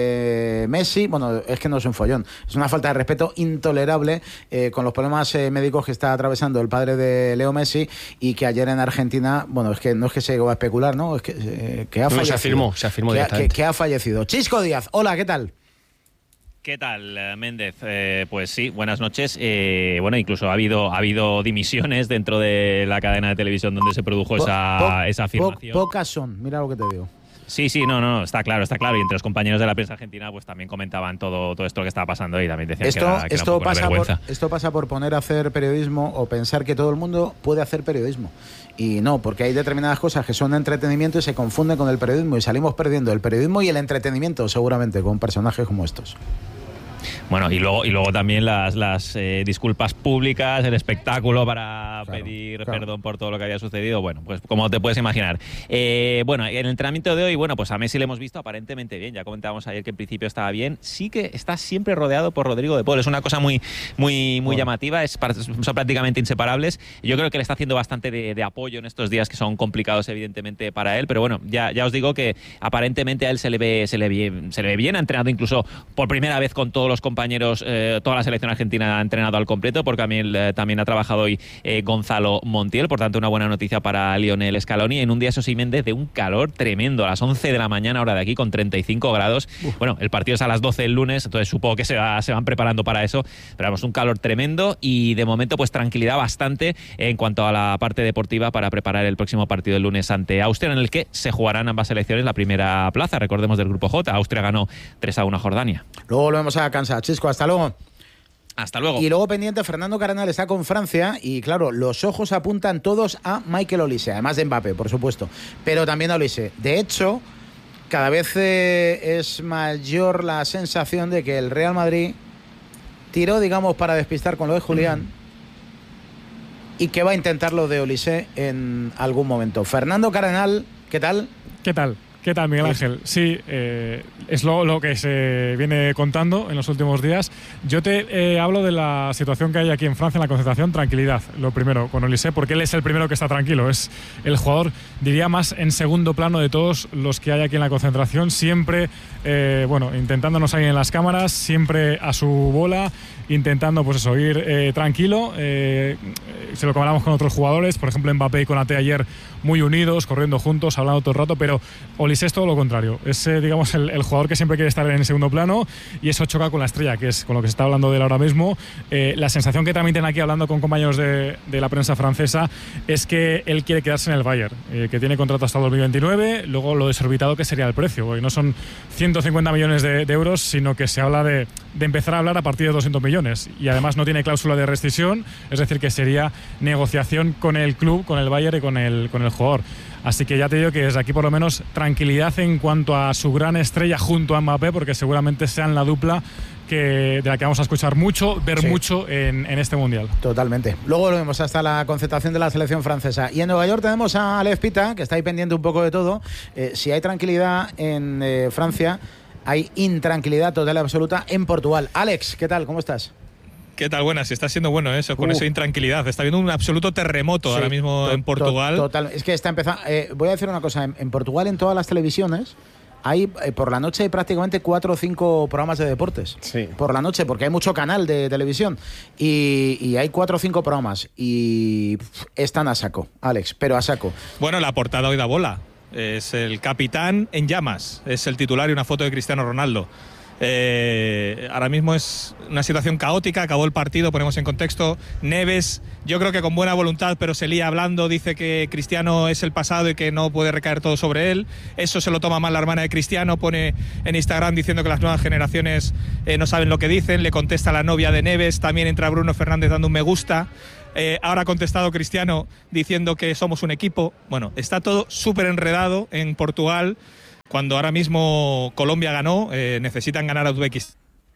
de Messi. Bueno, es que no es un follón, es una falta de respeto intolerable eh, con los problemas eh, médicos que está atravesando el padre de Leo Messi, y que ayer en Argentina, bueno, es que no es que se llegó a especular, ¿no? Es que, eh, que ha no, fallecido. Se afirmó, se afirmó que, directamente. Que, que ha fallecido. Chisco Díaz, hola, ¿qué tal? ¿Qué tal, Méndez? Eh, pues sí, buenas noches. Eh, bueno, incluso ha habido ha habido dimisiones dentro de la cadena de televisión donde se produjo po esa, po esa afirmación. Po pocas son, mira lo que te digo. Sí, sí, no, no, está claro, está claro. Y entre los compañeros de la prensa argentina, pues también comentaban todo, todo esto que estaba pasando, y también decían esto, que era, que esto, era un poco pasa vergüenza. por, esto pasa por poner a hacer periodismo o pensar que todo el mundo puede hacer periodismo. Y no, porque hay determinadas cosas que son entretenimiento y se confunden con el periodismo, y salimos perdiendo el periodismo y el entretenimiento seguramente con personajes como estos. Bueno, y luego y luego también las, las eh, disculpas públicas, el espectáculo para claro, pedir claro. perdón por todo lo que había sucedido. Bueno, pues como te puedes imaginar. Eh, bueno, en el entrenamiento de hoy, bueno, pues a Messi le hemos visto aparentemente bien. Ya comentábamos ayer que en principio estaba bien. Sí que está siempre rodeado por Rodrigo de Paul. Es una cosa muy muy muy bueno. llamativa. Es, son prácticamente inseparables. Yo creo que le está haciendo bastante de, de apoyo en estos días que son complicados, evidentemente, para él. Pero bueno, ya, ya os digo que aparentemente a él se le ve se le ve, se le ve bien. Ha entrenado incluso por primera vez con todos los compañeros, eh, toda la selección argentina ha entrenado al completo, porque también, eh, también ha trabajado hoy eh, Gonzalo Montiel. Por tanto, una buena noticia para Lionel Scaloni en un día, eso sí, Méndez, de un calor tremendo, a las once de la mañana, hora de aquí, con treinta y cinco grados. Uf. Bueno, el partido es a las doce el lunes, entonces supongo que se, va, se van preparando para eso, pero vamos, un calor tremendo, y de momento pues tranquilidad bastante en cuanto a la parte deportiva para preparar el próximo partido el lunes ante Austria, en el que se jugarán ambas selecciones la primera plaza, recordemos, del grupo J. Austria ganó tres a uno a Jordania. Luego volvemos a Kansas. Chisco, hasta luego. Hasta luego. Y luego pendiente, Fernando Cardenal está con Francia, y claro, los ojos apuntan todos a Michael Olise, además de Mbappé, por supuesto, pero también a Olise. De hecho, cada vez eh, es mayor la sensación de que el Real Madrid tiró, digamos, para despistar con lo de Julián, y que va a intentar lo de Olise en algún momento. Fernando Cardenal, ¿qué tal? ¿Qué tal? ¿Qué tal, Miguel Ángel? Sí, eh, es lo, lo que se viene contando en los últimos días. Yo te eh, hablo de la situación que hay aquí en Francia, en la concentración. Tranquilidad, lo primero, con Olise, porque él es el primero que está tranquilo. Es el jugador, diría, más en segundo plano de todos los que hay aquí en la concentración. Siempre, eh, bueno, intentándonos ahí en las cámaras, siempre a su bola, intentando, pues eso, ir eh, tranquilo. Eh, se lo comparamos con otros jugadores, por ejemplo, Mbappé y Konaté ayer muy unidos, corriendo juntos, hablando todo el rato, pero Olise es todo lo contrario. Es, eh, digamos, el, el jugador que siempre quiere estar en el segundo plano, y eso choca con la estrella, que es con lo que se está hablando de él ahora mismo. Eh, la sensación que también tienen aquí, hablando con compañeros de, de la prensa francesa, es que él quiere quedarse en el Bayern, eh, que tiene contrato hasta dos mil veintinueve, luego lo desorbitado que sería el precio, porque no son ciento cincuenta millones de, de euros, sino que se habla de, de empezar a hablar a partir de doscientos millones, y además no tiene cláusula de rescisión, es decir, que sería negociación con el club, con el Bayern y con el, con el jugador. Así que ya te digo que desde aquí por lo menos tranquilidad en cuanto a su gran estrella junto a Mbappé, porque seguramente sean la dupla que, de la que vamos a escuchar mucho, ver sí. mucho en, en este Mundial. Totalmente. Luego volvemos hasta la concentración de la selección francesa. Y en Nueva York tenemos a Alex Pita, que está ahí pendiente un poco de todo. Eh, si hay tranquilidad en eh, Francia, hay intranquilidad total y absoluta en Portugal. Alex, ¿qué tal? ¿Cómo estás? ¿Qué tal? Buenas, está siendo bueno eso, con uh. esa intranquilidad. Está habiendo un absoluto terremoto sí, ahora mismo to en Portugal. To total, es que está empezando. Eh, voy a decir una cosa, en, en Portugal, en todas las televisiones, hay eh, por la noche hay prácticamente cuatro o cinco programas de deportes. Sí. Por la noche, porque hay mucho canal de televisión. Y, y hay cuatro o cinco programas. Y pff, están a saco, Alex, pero a saco. Bueno, la portada hoy da bola. Es el capitán en llamas. Es el titular y una foto de Cristiano Ronaldo. Eh, ahora mismo es una situación caótica, acabó el partido, ponemos en contexto. Neves, yo creo que con buena voluntad, pero se lía hablando, dice que Cristiano es el pasado y que no puede recaer todo sobre él. Eso se lo toma mal la hermana de Cristiano, pone en Instagram diciendo que las nuevas generaciones eh, no saben lo que dicen. Le contesta la novia de Neves, también entra Bruno Fernández dando un me gusta. Eh, ahora ha contestado Cristiano diciendo que somos un equipo. Bueno, está todo súper enredado en Portugal. Cuando ahora mismo Colombia ganó, eh, necesitan ganar a Uzbekistán.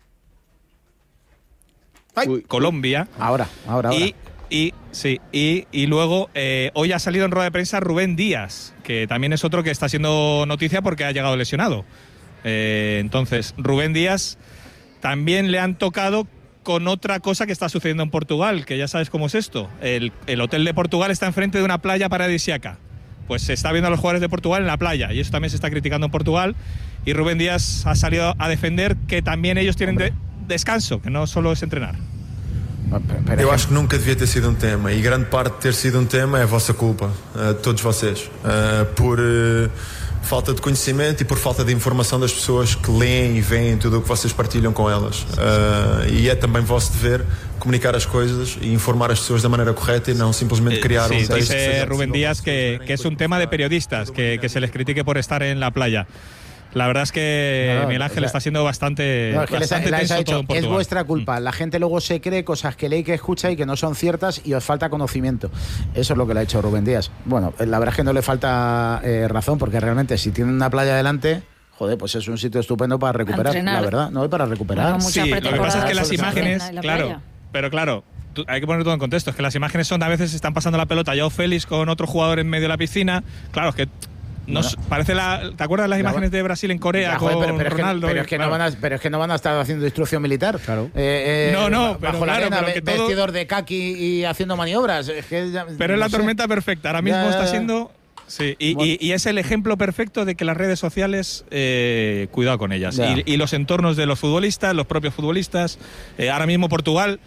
Uy, Colombia. Ahora, ahora, ahora. Y, y, sí, y, y luego eh, hoy ha salido en rueda de prensa Rubén Díaz, que también es otro que está siendo noticia porque ha llegado lesionado. Eh, entonces, Rubén Díaz también le han tocado con otra cosa que está sucediendo en Portugal, que ya sabes cómo es esto. El, el hotel de Portugal está enfrente de una playa paradisíaca. Pues se está viendo a los jugadores de Portugal en la playa y eso también se está criticando en Portugal, y Rubén Díaz ha salido a defender que también ellos tienen de descanso, que no solo es entrenar. Eu acho que nunca devia ter sido um tema, e grande parte de ter sido um tema é a vossa culpa, uh, todos vocês, uh, por uh, falta de conhecimento e por falta de informação das pessoas que leem e veem tudo o que vocês partilham com elas. Uh, e é também vosso dever comunicar as coisas e informar as pessoas da maneira correta e não simplesmente criar sí, un texto. Dice Rubén Díaz que, que es un tema de periodistas, que, que se les critique por estar en la playa. La verdad es que no, no, Miguel Ángel o sea, está siendo bastante, no, es que bastante les, les tenso ha dicho, todo en Portugal. Es vuestra culpa. La gente luego se cree cosas que lee y que escucha y que no son ciertas y os falta conocimiento. Eso es lo que le ha hecho Rubén Díaz. Bueno, la verdad es que no le falta eh, razón, porque realmente si tiene una playa delante, joder, pues es un sitio estupendo para recuperar, la verdad, no para recuperar. Sí, lo que pasa es que las imágenes, claro, pero claro, hay que poner todo en contexto. Es que las imágenes son, a veces están pasando la pelota Joao Félix con otro jugador en medio de la piscina. Claro, es que no, bueno, parece la, ¿te acuerdas las imágenes de Brasil en Corea ya, joder, con pero, pero Ronaldo? Es que, pero, es que claro. no van a, pero es que no van a estar haciendo instrucción militar. Claro. Eh, eh, no, no, bajo pero la claro, arena, pero que todo... vestidor de kaki y haciendo maniobras. Es que ya, pero es no la sé. tormenta perfecta. Ahora mismo ya, está ya, siendo... Sí, y, bueno. y, y es el ejemplo perfecto de que las redes sociales, eh, cuidado con ellas. Y, y los entornos de los futbolistas, los propios futbolistas. Eh, ahora mismo Portugal...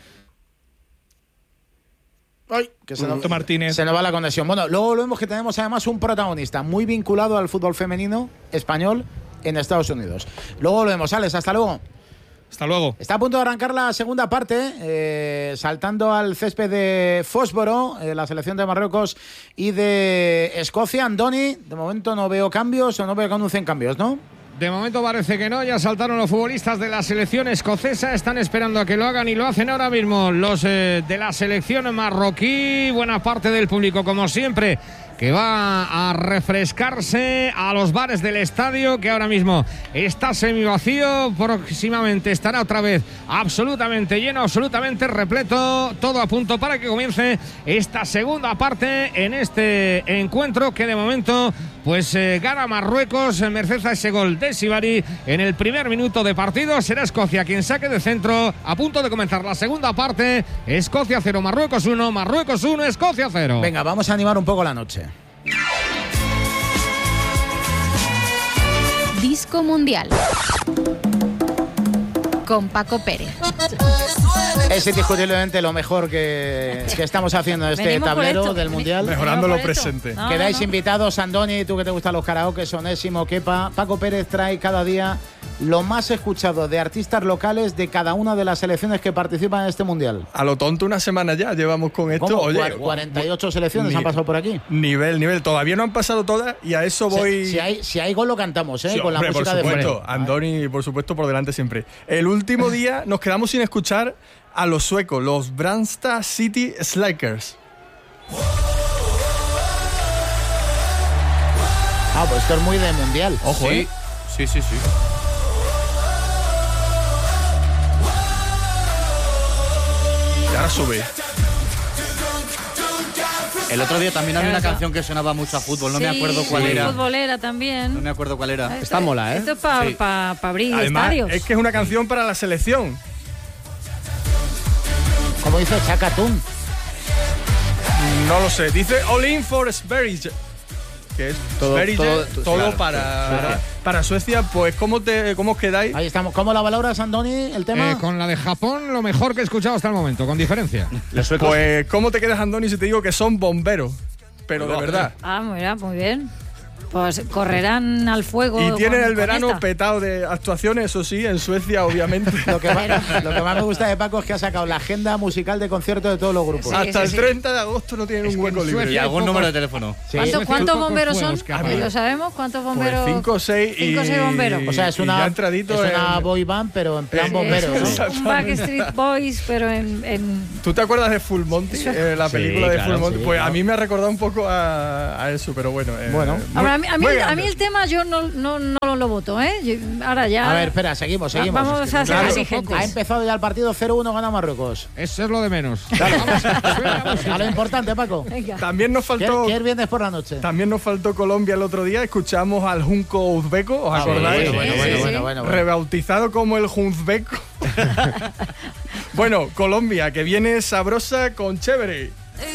Ay, que se nos, Martínez. se nos va la conexión. Bueno, luego vemos que tenemos además un protagonista muy vinculado al fútbol femenino español en Estados Unidos. Luego lo vemos, Alex, hasta luego. Hasta luego. Está a punto de arrancar la segunda parte, eh, saltando al césped de Fósforo, eh, la selección de Marruecos y de Escocia. Andoni, de momento no veo cambios o no veo que anuncien cambios, ¿no? De momento parece que no, ya saltaron los futbolistas de la selección escocesa, están esperando a que lo hagan y lo hacen ahora mismo los eh, de la selección marroquí. Buena parte del público, como siempre, que va a refrescarse a los bares del estadio, que ahora mismo está semivacío, próximamente estará otra vez absolutamente lleno, absolutamente repleto, todo a punto para que comience esta segunda parte en este encuentro que de momento pues eh, gana Marruecos, merced a ese gol de Sibari en el primer minuto de partido. Será Escocia quien saque de centro, a punto de comenzar la segunda parte. Escocia cero, Marruecos uno, Marruecos uno, Escocia cero. Venga, vamos a animar un poco la noche. Disco Mundial con Paco Pérez. Es indiscutiblemente lo mejor que, que estamos haciendo en este Venimos tablero del Mundial. Mejorando lo presente. No, Quedáis no, no. invitados, Andoni, tú que te gustan los karaoke, Sonésimo, Kepa. Paco Pérez trae cada día lo más escuchado de artistas locales de cada una de las selecciones que participan en este Mundial. A lo tonto una semana ya llevamos con esto. ¿Cómo? Oye, cuarenta y ocho selecciones han pasado por aquí. Nivel, nivel. Todavía no han pasado todas y a eso voy... Si, si, hay, si hay gol lo cantamos, ¿eh? Sí, con hombre, la música por supuesto, de fuera. Andoni, por supuesto, por delante siempre. El último día nos quedamos sin escuchar a los suecos, los Brandsta City Slikers. Ah, pues esto es muy de Mundial. Ojo, sí. ¿eh? Sí, sí, sí. Y ahora sube. El otro día también había una canción que sonaba mucho a fútbol, no sí, me acuerdo cuál sí, era. futbolera también. No me acuerdo cuál era. Esto, Está mola, ¿eh? Esto es para Sí. pa, pa abrir Además, estadios. es que es una canción para la selección. Como dice Chaka Tun. No lo sé. Dice All In for Sperry. que es Todo- Sverige, todo- todo, todo- claro, para, Suecia. para Suecia. Pues ¿cómo, te, ¿cómo os quedáis? Ahí estamos. ¿Cómo la valoras, Andoni, el tema? Eh, con la de Japón, lo mejor que he escuchado hasta el momento, con diferencia. Pues ¿cómo te quedas, Andoni, si te digo que son bomberos? Pero de verdad. Ah, mira, muy bien. Pues correrán al fuego. Y tienen con- el con verano esta. petado de actuaciones, eso sí, en Suecia, obviamente. Lo que, más, lo que más me gusta de Paco es que ha sacado la agenda musical de conciertos de todos los grupos. Hasta el treinta de agosto no tienen un hueco libre. Y algún número de teléfono. Sí. ¿Cuántos, cuántos bomberos son? Ah, mira. ¿Lo sabemos? ¿Cuántos bomberos? Pues cinco o seis y... Cinco o seis bomberos. O sea, es y una, ya entradito es una en- boy band, pero en plan Sí, bomberos. ¿no? Un Backstreet Boys, pero en... en... ¿Tú te acuerdas de Full Monty? Eh, la Sí, película de claro, Full Monty. sí, Pues a claro. mí me ha recordado un poco a, a eso, pero bueno. eh, Bueno. muy- Ahora, a mí, a mí- muy a grande. mí el tema yo no, no, no lo voto, ¿eh? Yo- ahora ya... A ver, espera, seguimos, seguimos. Vamos Es que a no- ser Claro, exigentes. Ha empezado ya el partido cero uno, gana Marruecos. Eso es lo de menos. A lo importante, Paco. Venga. También nos faltó... ¿Qué, qué viernes por la noche? También nos faltó Colombia el otro día. Escuchamos al Junco Uzbeko, ¿os Ah, acordáis? bueno, bueno, Sí, bueno, sí, bueno, sí. bueno, bueno. Rebautizado como el Junzbeko. Bueno, Colombia, que viene sabrosa con chévere.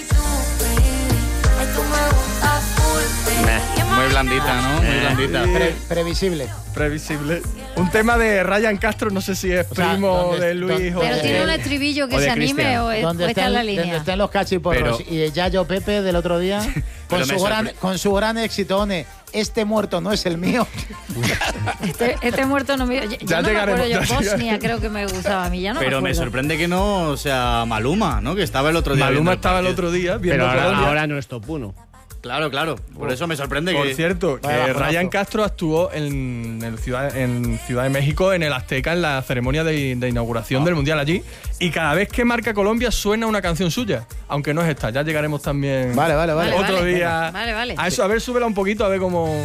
Muy blandita, ¿no? Muy blandita. Sí. Pre- previsible. Previsible. Un tema de Ryan Castro, no sé si es O sea, primo ¿dónde- de Luis dónde- o Pero de- tiene un estribillo que o de se anime Cristian. o, es, Donde o está están, en la donde línea. están los cachiporros y Yayo Pepe del otro día con Pero me su, gran, sorpre- con su gran éxito, One, este muerto no es el mío. Este, este muerto no me... Yo, Ya no me llegaremos, acuerdo, yo ya Bosnia llegaremos. creo que me gustaba a mí, ya no Pero me me acuerdo. sorprende que no, o sea, Maluma, ¿no? Que estaba el otro día. viendo Maluma el estaba el partido. otro día viendo Pero ahora, Colombia. ahora no es top uno. Claro, claro. Por eso me sorprende Por que. cierto, que Vaya bajonazo. Ryan Castro actuó en, en Ciudad, en Ciudad de México, en el Azteca, en la ceremonia de, de inauguración Ah. del Mundial allí. Y cada vez que marca Colombia suena una canción suya. Aunque no es esta, ya llegaremos también Vale, vale, vale. otro Vale, día. vale, vale. A eso, a ver, súbela un poquito, a ver cómo.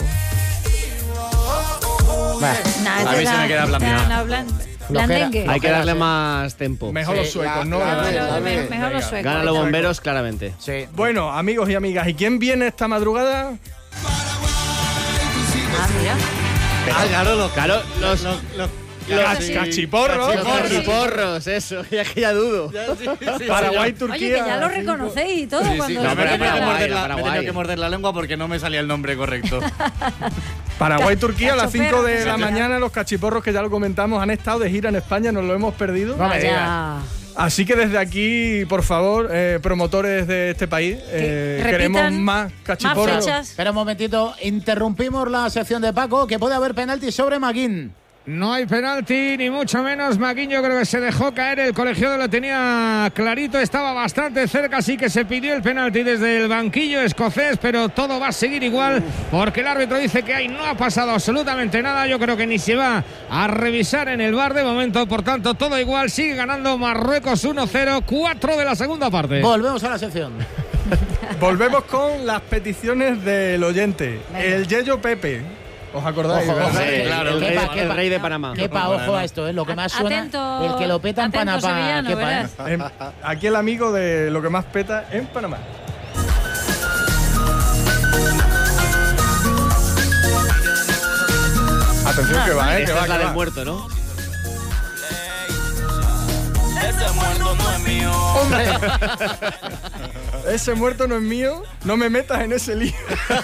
Va. Nah, A este mí se era- me queda blandito. era blan- blandengue. Hay que darle sí. más tempo. Mejor Sí, los suecos, la- ¿no? la- Mejor la- los- la- mejor venga. los suecos. Ganan los bomberos, claramente. Sí. Bueno, amigos y amigas, ¿y quién viene esta madrugada? Ah, mira. Ah, claro, los. Claro, los, los, los- Los sí. cachiporros. los cachiporros, eso, ya que ya dudo. Paraguay, Oye, Turquía. que ya lo reconocéis y todo Sí, sí, cuando... no, me he pero tenido que Paraguay, morder la- me he Paraguay. tenido que morder la lengua porque no me salía el nombre correcto. Paraguay, Turquía, a las Cachoperro, cinco de la cachoperro. mañana, los cachiporros que ya lo comentamos han estado de gira en España, nos lo hemos perdido. No me digas. Vaya. Así que desde aquí, por favor, eh, promotores de este país, eh, repitan queremos más Más cachiporros. fechas. Espera un momentito, interrumpimos la sección de Paco, que puede haber penalti sobre Maguín. No hay penalti, ni mucho menos. Maguín yo creo que se dejó caer. El colegiado lo tenía clarito, estaba bastante cerca, así que se pidió el penalti desde el banquillo escocés, pero todo va a seguir igual porque el árbitro dice que ahí no ha pasado absolutamente nada. Yo creo que ni se va a revisar en el V A R de momento, por tanto todo igual. Sigue ganando Marruecos uno cero, cuatro de la segunda parte. Volvemos a la sección. Volvemos con las peticiones del oyente. El Yeyo Pepe. ¿Os acordáis? Ojo, verdad? ojo, Sí, que- claro, el que- rey, que- el que- rey de Panamá. Kepa, ojo a esto, es lo que más suena. Atento, el que lo peta en atento, Panamá. sevillano, Kepa, ¿eh? verás. En- aquí el amigo de lo que más peta en Panamá. Atención que va, eh, que Esta va, es la que del va. muerto, ¿no? ¡Hombre! Ese muerto no es mío, no me metas en ese lío.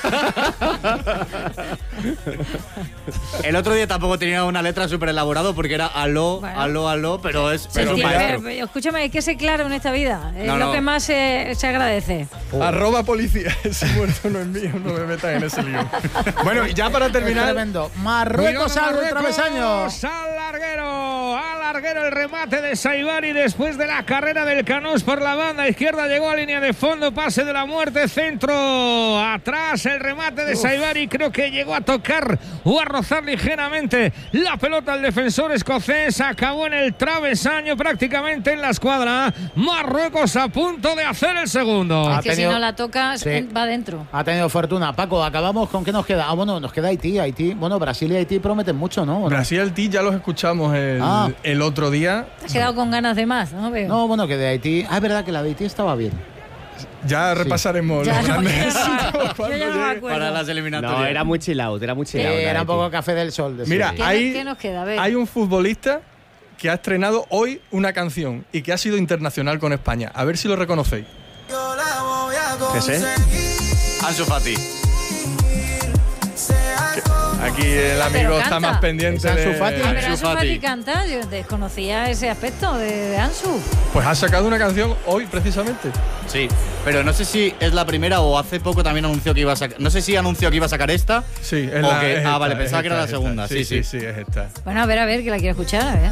El otro día tampoco tenía una letra súper elaborada porque era aló, Bueno. aló, aló, pero es. Se Pero entiende, maestro. pero, escúchame, hay que ser claro en esta vida. Es No, lo no. que más se, se agradece. Arroba policía, ese muerto no es mío, no me metas en ese lío. Bueno, y ya para Es terminar, tremendo. Marruecos Cuidado, al travesaño. Marruecos, al larguero, al larguero el remate de Saibari después de la carrera del Canós por la banda izquierda, llegó a línea de fondo, pase de la muerte, centro, atrás el remate de Saibari, creo que llegó a tocar o a rozar ligeramente la pelota al defensor escocés, acabó en el travesaño prácticamente en la escuadra. Marruecos a punto de hacer el segundo. Ha Es que tenido- si no la tocas, Sí. en- va dentro. Ha tenido fortuna. Paco, acabamos con qué nos queda. Ah, bueno, nos queda Haití, Haití. Bueno, Brasil y Haití prometen mucho, ¿no? ¿O no? Brasil y Haití ya los escuchamos el, Ah. el otro día. Te has quedado con ganas de más, ¿no? Veo. No, bueno, que de Haití. Ah, es verdad que la de Haití estaba bien. Ya repasaremos Ya los no, grandes ya no, éxitos yo cuando ya no me llegue. acuerdo. Para las eliminatorias. No, era muy chill out, era muy chill out. Eh, la era un de poco Haití. café del sol. de Mira, sí. ¿Qué, hay, ¿Qué nos queda? A ver. hay un futbolista que ha estrenado hoy una canción y que ha sido internacional con España. A ver si lo reconocéis. ¿Qué sé? Ansu Fati. Aquí el amigo Pero está canta. más pendiente ¿Es de Ansu Fati? Ah, pero Ansu Ansu Fati canta, yo desconocía ese aspecto de, de Ansu. Pues ha sacado una canción hoy, precisamente. Sí, pero no sé si es la primera o hace poco también anunció que iba a sacar. No sé si anunció que iba a sacar esta. Sí, es o la, que- es Ah, esta, vale, es pensaba que era esta, la es segunda. esta. Sí, sí. sí, sí, es esta. Bueno, a ver, a ver, que la quiero escuchar, a ver.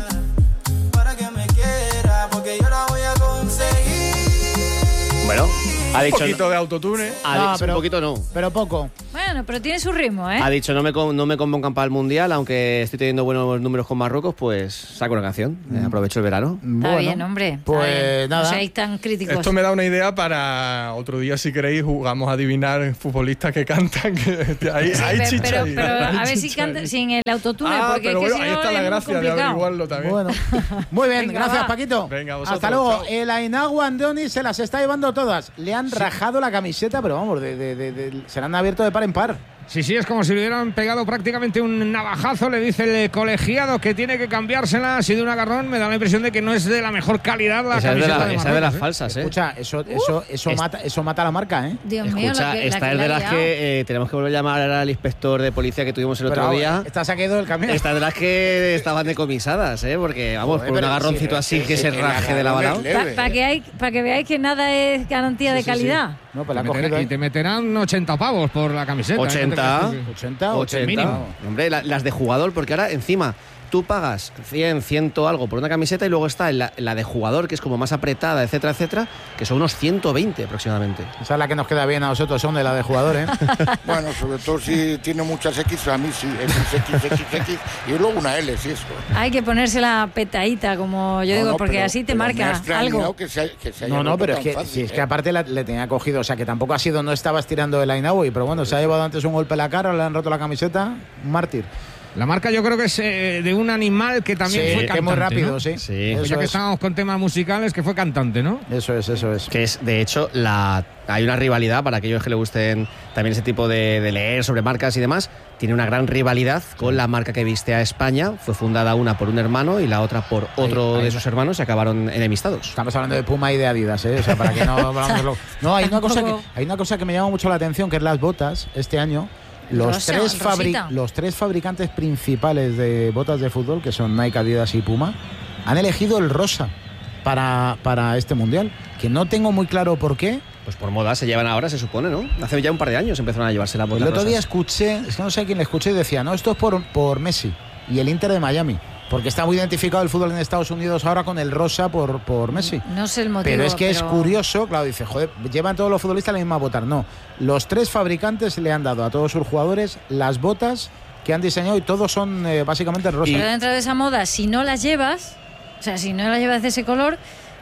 Bueno, ha Un dicho. poquito de autotune. Ha No, dicho pero- un poquito no. Pero poco. Bueno, pero tiene su ritmo, ¿eh? Ha dicho no me, con- no me convocan para el Mundial, aunque estoy teniendo buenos números con Marruecos, pues saco una canción. Eh, aprovecho el verano. Está bien, hombre. está pues bien. nada. No seáis tan críticos. Esto me da una idea para otro día, si queréis, jugamos a adivinar futbolistas que cantan. Que hay, Sí, hay pe- chicha pero, ahí, pero hay a ver si chicha canta ahí. sin el autotune, Ah, porque pero es que bueno, si ahí no está es la muy gracia de complicado. averiguarlo también. Bueno, muy bien, Venga, gracias va. Paquito. Venga, vosotros, Hasta luego. chao. El Ainhoa Andoni se las está llevando todas. Le han rajado la camiseta, pero vamos, de, de- de- de- se la han abierto de par en par. Sí, sí, es como si le hubieran pegado prácticamente un navajazo, le dice el colegiado que tiene que cambiársela. Ha sido un agarrón, me da la impresión de que no es de la mejor calidad la Esa es de, camiseta la- de esa es de las Marruecos, ¿eh? falsas, ¿eh? Escucha, eso, eso, eso, es- mata, eso mata la marca, ¿eh? Dios mío, Escucha, la que, la esta que es le de ha las liado. que eh, tenemos que volver a llamar al inspector de policía que tuvimos el Pero otro ahora, día. esta se ha quedado del camión. Esta es de las que estaban decomisadas, ¿eh? Porque, vamos, Joder, por un pero agarroncito sí, así que se el raje de la agarrón balao. es leve. Para que, hay- pa' que veáis que nada es garantía de calidad. No, pues la Te ha meterá- cogido y ahí. te meterán ochenta pavos por la camiseta. ¿eh? ochenta. ¿Qué te crees tú? ochenta, ochenta. mínimo. Hombre, la- las de jugador, porque ahora encima tú pagas cien, cien algo por una camiseta y luego está la, la de jugador, que es como más apretada, etcétera, etcétera, que son unos ciento veinte aproximadamente. Esa es la que nos queda bien a nosotros, son de la de jugador, ¿eh? Bueno, sobre todo si tiene muchas X, a mí sí, X, X, X, X, y luego una L, sí, eso. Hay que ponérsela petadita, como yo No, digo, no, porque pero- así te pero me ha marca extrañado algo. Que se, que se haya No, no, roto pero es tan que, fácil, si es ¿eh? que aparte la- le tenía cogido, o sea que tampoco ha sido, no estabas tirando el Ainaui, pero bueno, se ha llevado antes un golpe en la cara, le han roto la camiseta, un mártir. La marca yo creo que es eh, de un animal que también Sí, fue que cantante, muy rápido, ¿no? sí. Sí. Pues Eso ya que es. estábamos con temas musicales, que fue cantante, ¿no? Eso es, eso es. Que es, de hecho, la hay una rivalidad para aquellos que le gusten también ese tipo de, de leer sobre marcas y demás. Tiene una gran rivalidad con la marca que viste a España. Fue fundada una por un hermano y la otra por otro Ahí, ahí. de sus hermanos y acabaron enemistados. Estamos hablando de Puma y de Adidas, ¿eh? O sea, para que no hablamos lo- No, hay una, cosa que, Tampoco. hay una cosa que me llama mucho la atención, que es las botas este año. Los, Rosa, tres fabri- rosita. los tres fabricantes principales de botas de fútbol, que son Nike, Adidas y Puma, han elegido el rosa para, para este mundial. Que no tengo muy claro por qué. Pues por moda se llevan ahora, se supone, ¿no? Hace ya un par de años empezaron a llevarse la El botas otro día rosas. escuché, es que no sé a quién le escuché, y decía, no, esto es por, por Messi y el Inter de Miami. Porque está muy identificado el fútbol en Estados Unidos ahora con el rosa por, por Messi. No sé el motivo. Pero es que es pero- curioso, claro, dice, joder, llevan todos los futbolistas la misma botas. No, los tres fabricantes le han dado a todos sus jugadores las botas que han diseñado y todos son eh, básicamente rosa. Pero dentro de esa moda, si no las llevas, o sea, si no las llevas de ese color,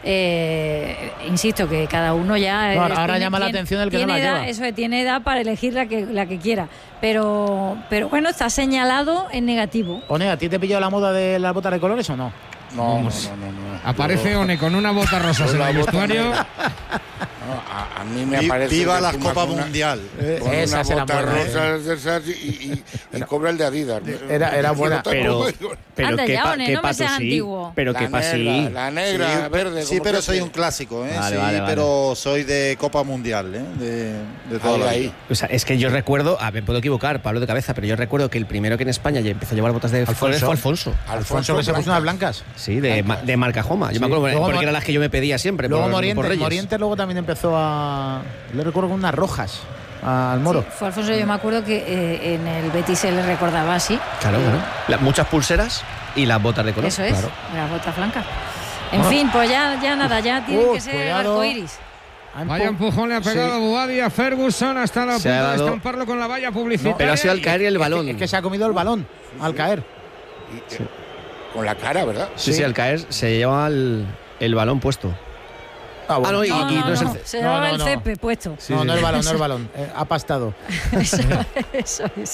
eh, insisto que cada uno ya. No, eh, ahora llama la atención el que no tiene la edad, lleva. Eso es, tiene edad para elegir la que, la que quiera. Pero, pero bueno, está señalado en negativo. One, ¿a ti te pilló la moda de las botas de colores o no? No, no, Vamos. no, no, no. Aparece Yo- One con una bota rosa Yo en la el bota vestuario. negra. No, a, a mí me Vi- aparece. viva de la Puma Copa con una- Mundial. Con Esa una será bota buena, rosa de esas y, y, y, y cobra el de Adidas. Era- era buena, Pero, pero Anda qué, ya, pa- One, qué no me pato seas sí. antiguo. Pero La qué pa negra, sí. la negra, Sí, verde. sí, como pero que soy te- un clásico, ¿eh? Vale, sí, vale, vale. pero soy de Copa Mundial, ¿eh? De, de toda Ahí, la ahí. vida. O sea, es que yo recuerdo, a ver, puedo equivocar, Pablo de cabeza, pero yo recuerdo que el primero que en España ya empezó a llevar botas de colores fue Alfonso. Alfonso, que se puso unas blancas. Sí, de, ma- de marca Joma. Yo Sí. me acuerdo Luego porque Mor- eran las que yo me pedía siempre. Luego por, por Morientes, Reyes. Morientes luego también empezó a... Le recuerdo con unas rojas al Moro. Sí, fue Alfonso, yo me acuerdo que eh, en el Betis se le recordaba así. Claro, claro. La- muchas pulseras y las botas de color. Eso es, Claro. las botas blancas. En Bueno. fin, pues ya, ya nada, ya tiene Uh, que ser cuidado. arcoiris. Ha Vaya empu- empujón le ha pegado Sí. Boadi a Ferguson hasta la Se punto ha de dado- estamparlo con la valla publicitaria. Pero ha sido al caer y el balón. Es que se ha comido el balón al caer. y- eh, Con la cara, ¿verdad? Sí, sí, al caer se lleva el, el balón puesto. Ah, bueno. Ah, no, y, No, y no, no es el no, ce- se no, llevaba no, el no. césped puesto. Sí, no, sí, no sí. el balón, no el balón. Eh, ha pastado. Eso, eso es.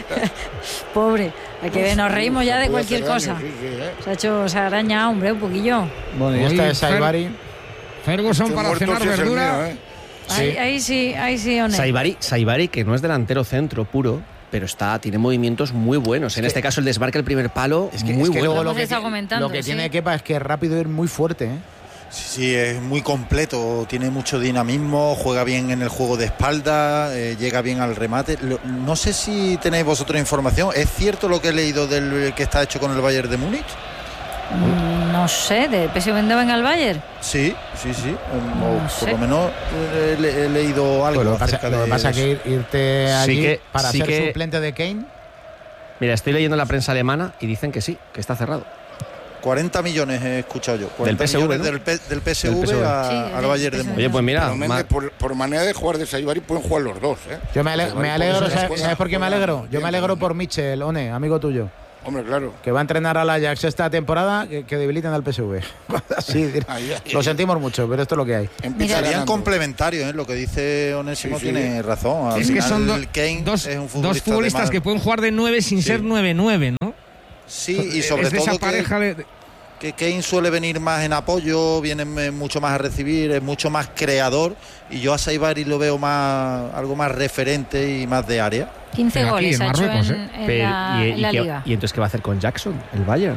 Pobre, hay que ver, nos reímos ya de Puede cualquier hacer cosa. daño, sí, sí, ¿eh? Se ha hecho, se ha arañado, hombre, un poquillo. Bueno, y Oye, esta es Fer- Saibari. Ferguson Este para muerto cenar sí es el verdura. mío, ¿eh? Ahí, ahí sí, ahí sí, One. Saibari, Saibari, que no es delantero centro puro, pero está, tiene movimientos muy buenos. En este caso, el desmarque, el primer palo, Es que, muy es que bueno. luego Lo lo hemos que, estado ti- comentando, lo que sí. tiene Kepa es que es rápido y ir muy fuerte. ¿eh? Sí, sí, es muy completo, tiene mucho dinamismo, juega bien en el juego de espalda, eh, llega bien al remate. Lo, no sé si tenéis vosotros información, ¿es cierto lo que he leído del que está hecho con el Bayern de Múnich? Mm, no sé, ¿de P S V en el Bayern? Sí, sí, sí, o, No por sé. lo menos he, he- he leído algo Pues lo que pasa, acerca lo que de pasa eso. que ir- irte allí Sí que- para sí ser que- suplente de Kane. Mira, estoy leyendo la prensa alemana y dicen que sí, que está cerrado. cuarenta millones he escuchado yo. Del cuarenta P S V, millones ¿no? del, P- del P S V, Del P S V. a- Sí, al del Bayern de P S V. Múnich. Oye, pues mira, Pero, Méndez, ma- por, por manera de jugar de Saibari pueden jugar los dos, ¿eh? Yo me, ale- Saibari me por alegro, esas ¿sabes, cosas ¿sabes por qué me juega alegro? Yo bien. me alegro por Mitchell, One, amigo tuyo, Hombre, claro. que va a entrenar al Ajax esta temporada, que, que debiliten al P S V. Así, Ahí, ahí. lo sentimos mucho, pero esto es lo que hay. Empieza Serían ganando. complementarios, ¿eh? Lo que dice Onésimo Sí, sí. tiene razón. Al Es que final, son do- Kane dos, es un dos futbolista de futbolistas más- que pueden jugar de nueve sin Sí. ser nueve nueve, ¿no? Sí, y sobre es de todo esa pareja que, de... que Kane suele venir más en apoyo, viene eh, mucho más a recibir, es mucho más creador, y yo a Saibari lo veo más algo más referente y más de área. quince Pero aquí, goles en ha hecho Marruecos, en, ¿eh? en Pero, la, y, en y la qué- liga. y entonces, ¿qué va a hacer con Jackson, el Bayern?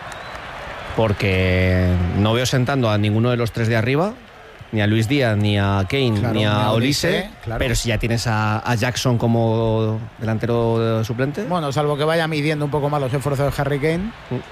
Porque no veo sentando a ninguno de los tres de arriba, ni a Luis Díaz, ni a Kane, Claro, ni ni a a Olise, Olise, claro. pero si ya tienes a, a Jackson como delantero suplente. Bueno, salvo que vaya midiendo un poco más los esfuerzos de Harry Kane,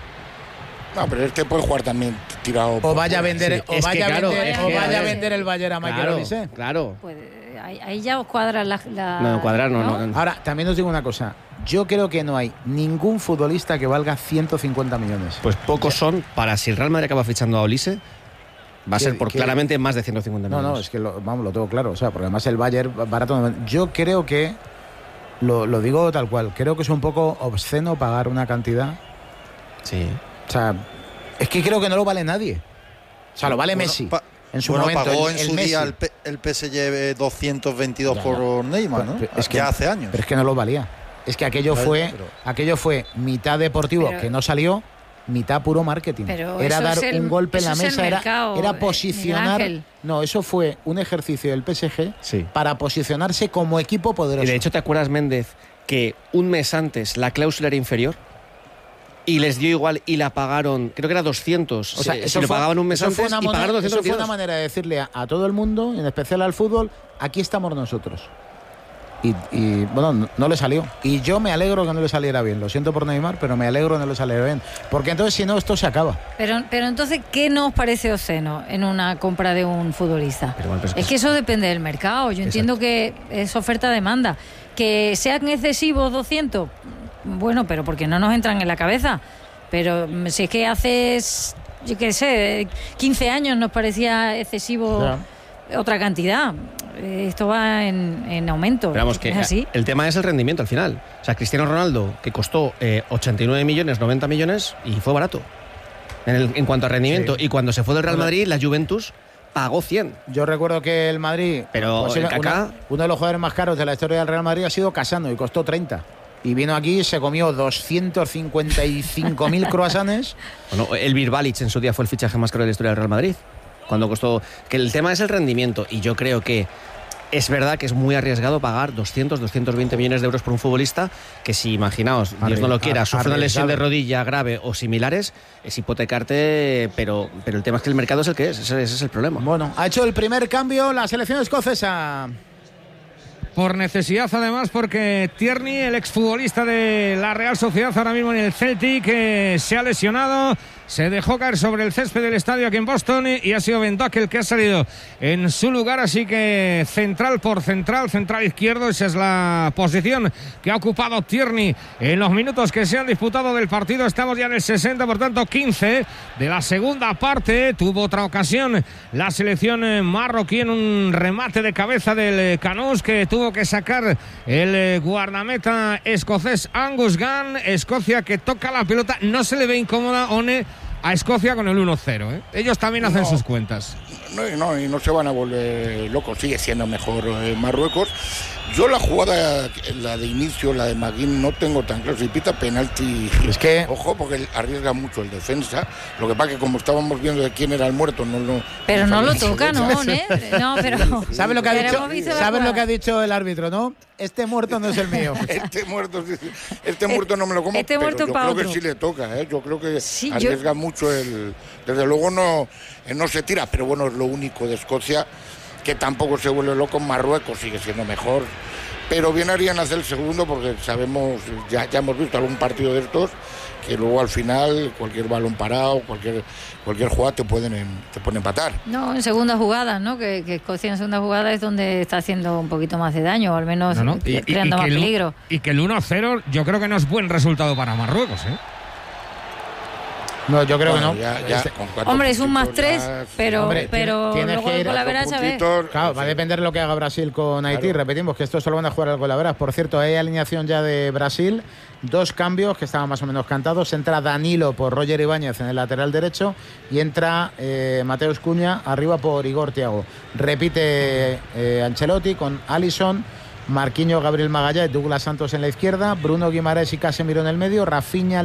No, pero es que puede jugar también tirado. o vaya a vender, Sí, o es que vaya a claro, vender, es o que- vaya a es- vender el Bayern a Michael claro, Olise. claro. Pues, ahí, ahí ya os cuadra la, la- No, cuadrar no, no, no. Ahora, también os digo una cosa. Yo creo que no hay ningún futbolista que valga ciento cincuenta millones. Pues pocos son para si el Real Madrid acaba fichando a Olise, va a ¿Qué- ser por qué? claramente más de ciento cincuenta No, millones. no, es que lo, vamos, lo tengo claro. O sea, porque además el Bayern barato. no- Yo creo que, lo, lo digo tal cual, creo que es un poco obsceno pagar una cantidad. Sí. O sea, es que creo que no lo vale nadie. O sea, lo vale Bueno, Messi. pa- en su bueno, momento. pagó el, en el su Messi. día el, P- el P S G doscientos veintidós Ya, por Neymar, ¿no? Pero es que, ya hace años. Pero es que no lo valía. Es que aquello Claro, fue, pero- aquello fue mitad deportivo Pero- que no salió, mitad puro marketing. Pero era eso dar es el- un golpe en eso la es el mesa, era, mercado, era eh, posicionar. Miguel Ángel. No, eso fue un ejercicio del P S G Sí. para posicionarse como equipo poderoso. Y de hecho, ¿te acuerdas, Méndez, que un mes antes la cláusula era inferior? Y les dio igual y la pagaron, creo que era doscientos. O sea, si eso lo fue- pagaban un mes eso fue antes una y moneda- pagaron eso doscientos fue una veintidós. manera de decirle a, a todo el mundo, en especial al fútbol, aquí estamos nosotros. Y, y, bueno, no, no le salió. Y yo me alegro que no le saliera bien. Lo siento por Neymar, pero me alegro que no le saliera bien. Porque entonces, si no, esto se acaba. Pero, pero entonces, ¿qué nos parece obsceno en una compra de un futbolista? Pero bueno, pero es que Es que eso depende del mercado. Yo entiendo que es oferta-demanda. Que sean excesivos doscientos, bueno, pero porque no nos entran en la cabeza. Pero mm, si es que hace, yo qué sé, quince años nos parecía excesivo otra cantidad. Eh, Esto va en, en aumento. Pero vamos, que ¿Es así? el tema es el rendimiento al final. O sea, Cristiano Ronaldo, que costó eh, ochenta y nueve millones, noventa millones, y fue barato. En, el- en cuanto a rendimiento. Sí. Y cuando se fue del Real Bueno. Madrid, la Juventus pagó cien. Yo recuerdo que el Madrid, Pero pues, el una- Kaká- uno de los jugadores más caros de la historia del Real Madrid ha sido Casano y costó treinta. Y vino aquí y se comió doscientos cincuenta y cinco mil croissants. Bueno, el Birbalic en su día fue el fichaje más caro de la historia del Real Madrid. Cuando costó. Que el tema es el rendimiento. Y yo creo que es verdad que es muy arriesgado pagar doscientos, doscientos veinte millones de euros por un futbolista que, si imaginaos, Dios no lo quiera, Arri- sufre una lesión de arriesgado. rodilla grave o similares, es hipotecarte. Pero, pero el tema es que el mercado es el que es. Ese, ese es el problema. Bueno, ha hecho el primer cambio la selección escocesa. Por necesidad, además, porque Tierney, el exfutbolista de la Real Sociedad, ahora mismo en el Celtic, eh, se ha lesionado. Se dejó caer sobre el césped del estadio aquí en Boston y ha sido Vendock el que ha salido en su lugar. Así que central por central, central izquierdo, esa es la posición que ha ocupado Tierney en los minutos que se han disputado del partido. Estamos ya en el sesenta, por tanto quince de la segunda parte. Tuvo otra ocasión la selección eh, marroquí en un remate de cabeza del eh, Canós, que tuvo que sacar el eh, guardameta escocés Angus Gunn. Escocia que toca la pelota, no se le ve incómoda, One, a Escocia con el uno cero. ¿eh? Ellos también hacen No. sus cuentas. No, y no, y no se van a volver locos, sigue siendo mejor eh, Marruecos. Yo la jugada, la de inicio, la de Maguín, no tengo tan claro. Si pita penalti, es que ojo, porque arriesga mucho el defensa. Lo que pasa que como estábamos viendo de quién era el muerto, no lo. Pero no, no lo toca, ¿no? ¿eh? No, pero. ¿Sabes lo que ha pero dicho? ¿Sabes lo que ha dicho el árbitro, no? Este muerto no es el mío. este muerto, este muerto no me lo como. Este muerto pero yo para creo otro. que sí le toca, ¿eh? Yo creo que sí, arriesga yo... mucho el. Desde luego no, no se tira, pero bueno, es lo único de Escocia que tampoco se vuelve loco. Marruecos sigue siendo mejor. Pero bien harían hacer el segundo porque sabemos, ya, ya hemos visto algún partido de estos, que luego al final cualquier balón parado, cualquier cualquier jugada te pueden te pueden empatar. No, en segunda jugada, ¿no? Que, que Escocia en segunda jugada es donde está haciendo un poquito más de daño, o al menos no, no. Y, creando y, y más el, peligro. Y que el uno cero yo creo que no es buen resultado para Marruecos, ¿eh? No, yo creo bueno, que no. Ya, ya, este... Hombre, es un más tres, ya, pero, hombre, pero tienes luego que el Golaveras, a ver. Claro, va a depender de lo que haga Brasil con Haití. Claro. Repetimos que estos solo van a jugar al Golaveras. Por cierto, hay alineación ya de Brasil. Dos cambios que estaban más o menos cantados. Entra Danilo por Roger Ibáñez en el lateral derecho y entra eh, Mateus Cunha arriba por Igor Thiago. Repite eh, Ancelotti con Alisson, Marquinhos, Gabriel Magallanes, Douglas Santos en la izquierda, Bruno Guimaraes y Casemiro en el medio, Rafinha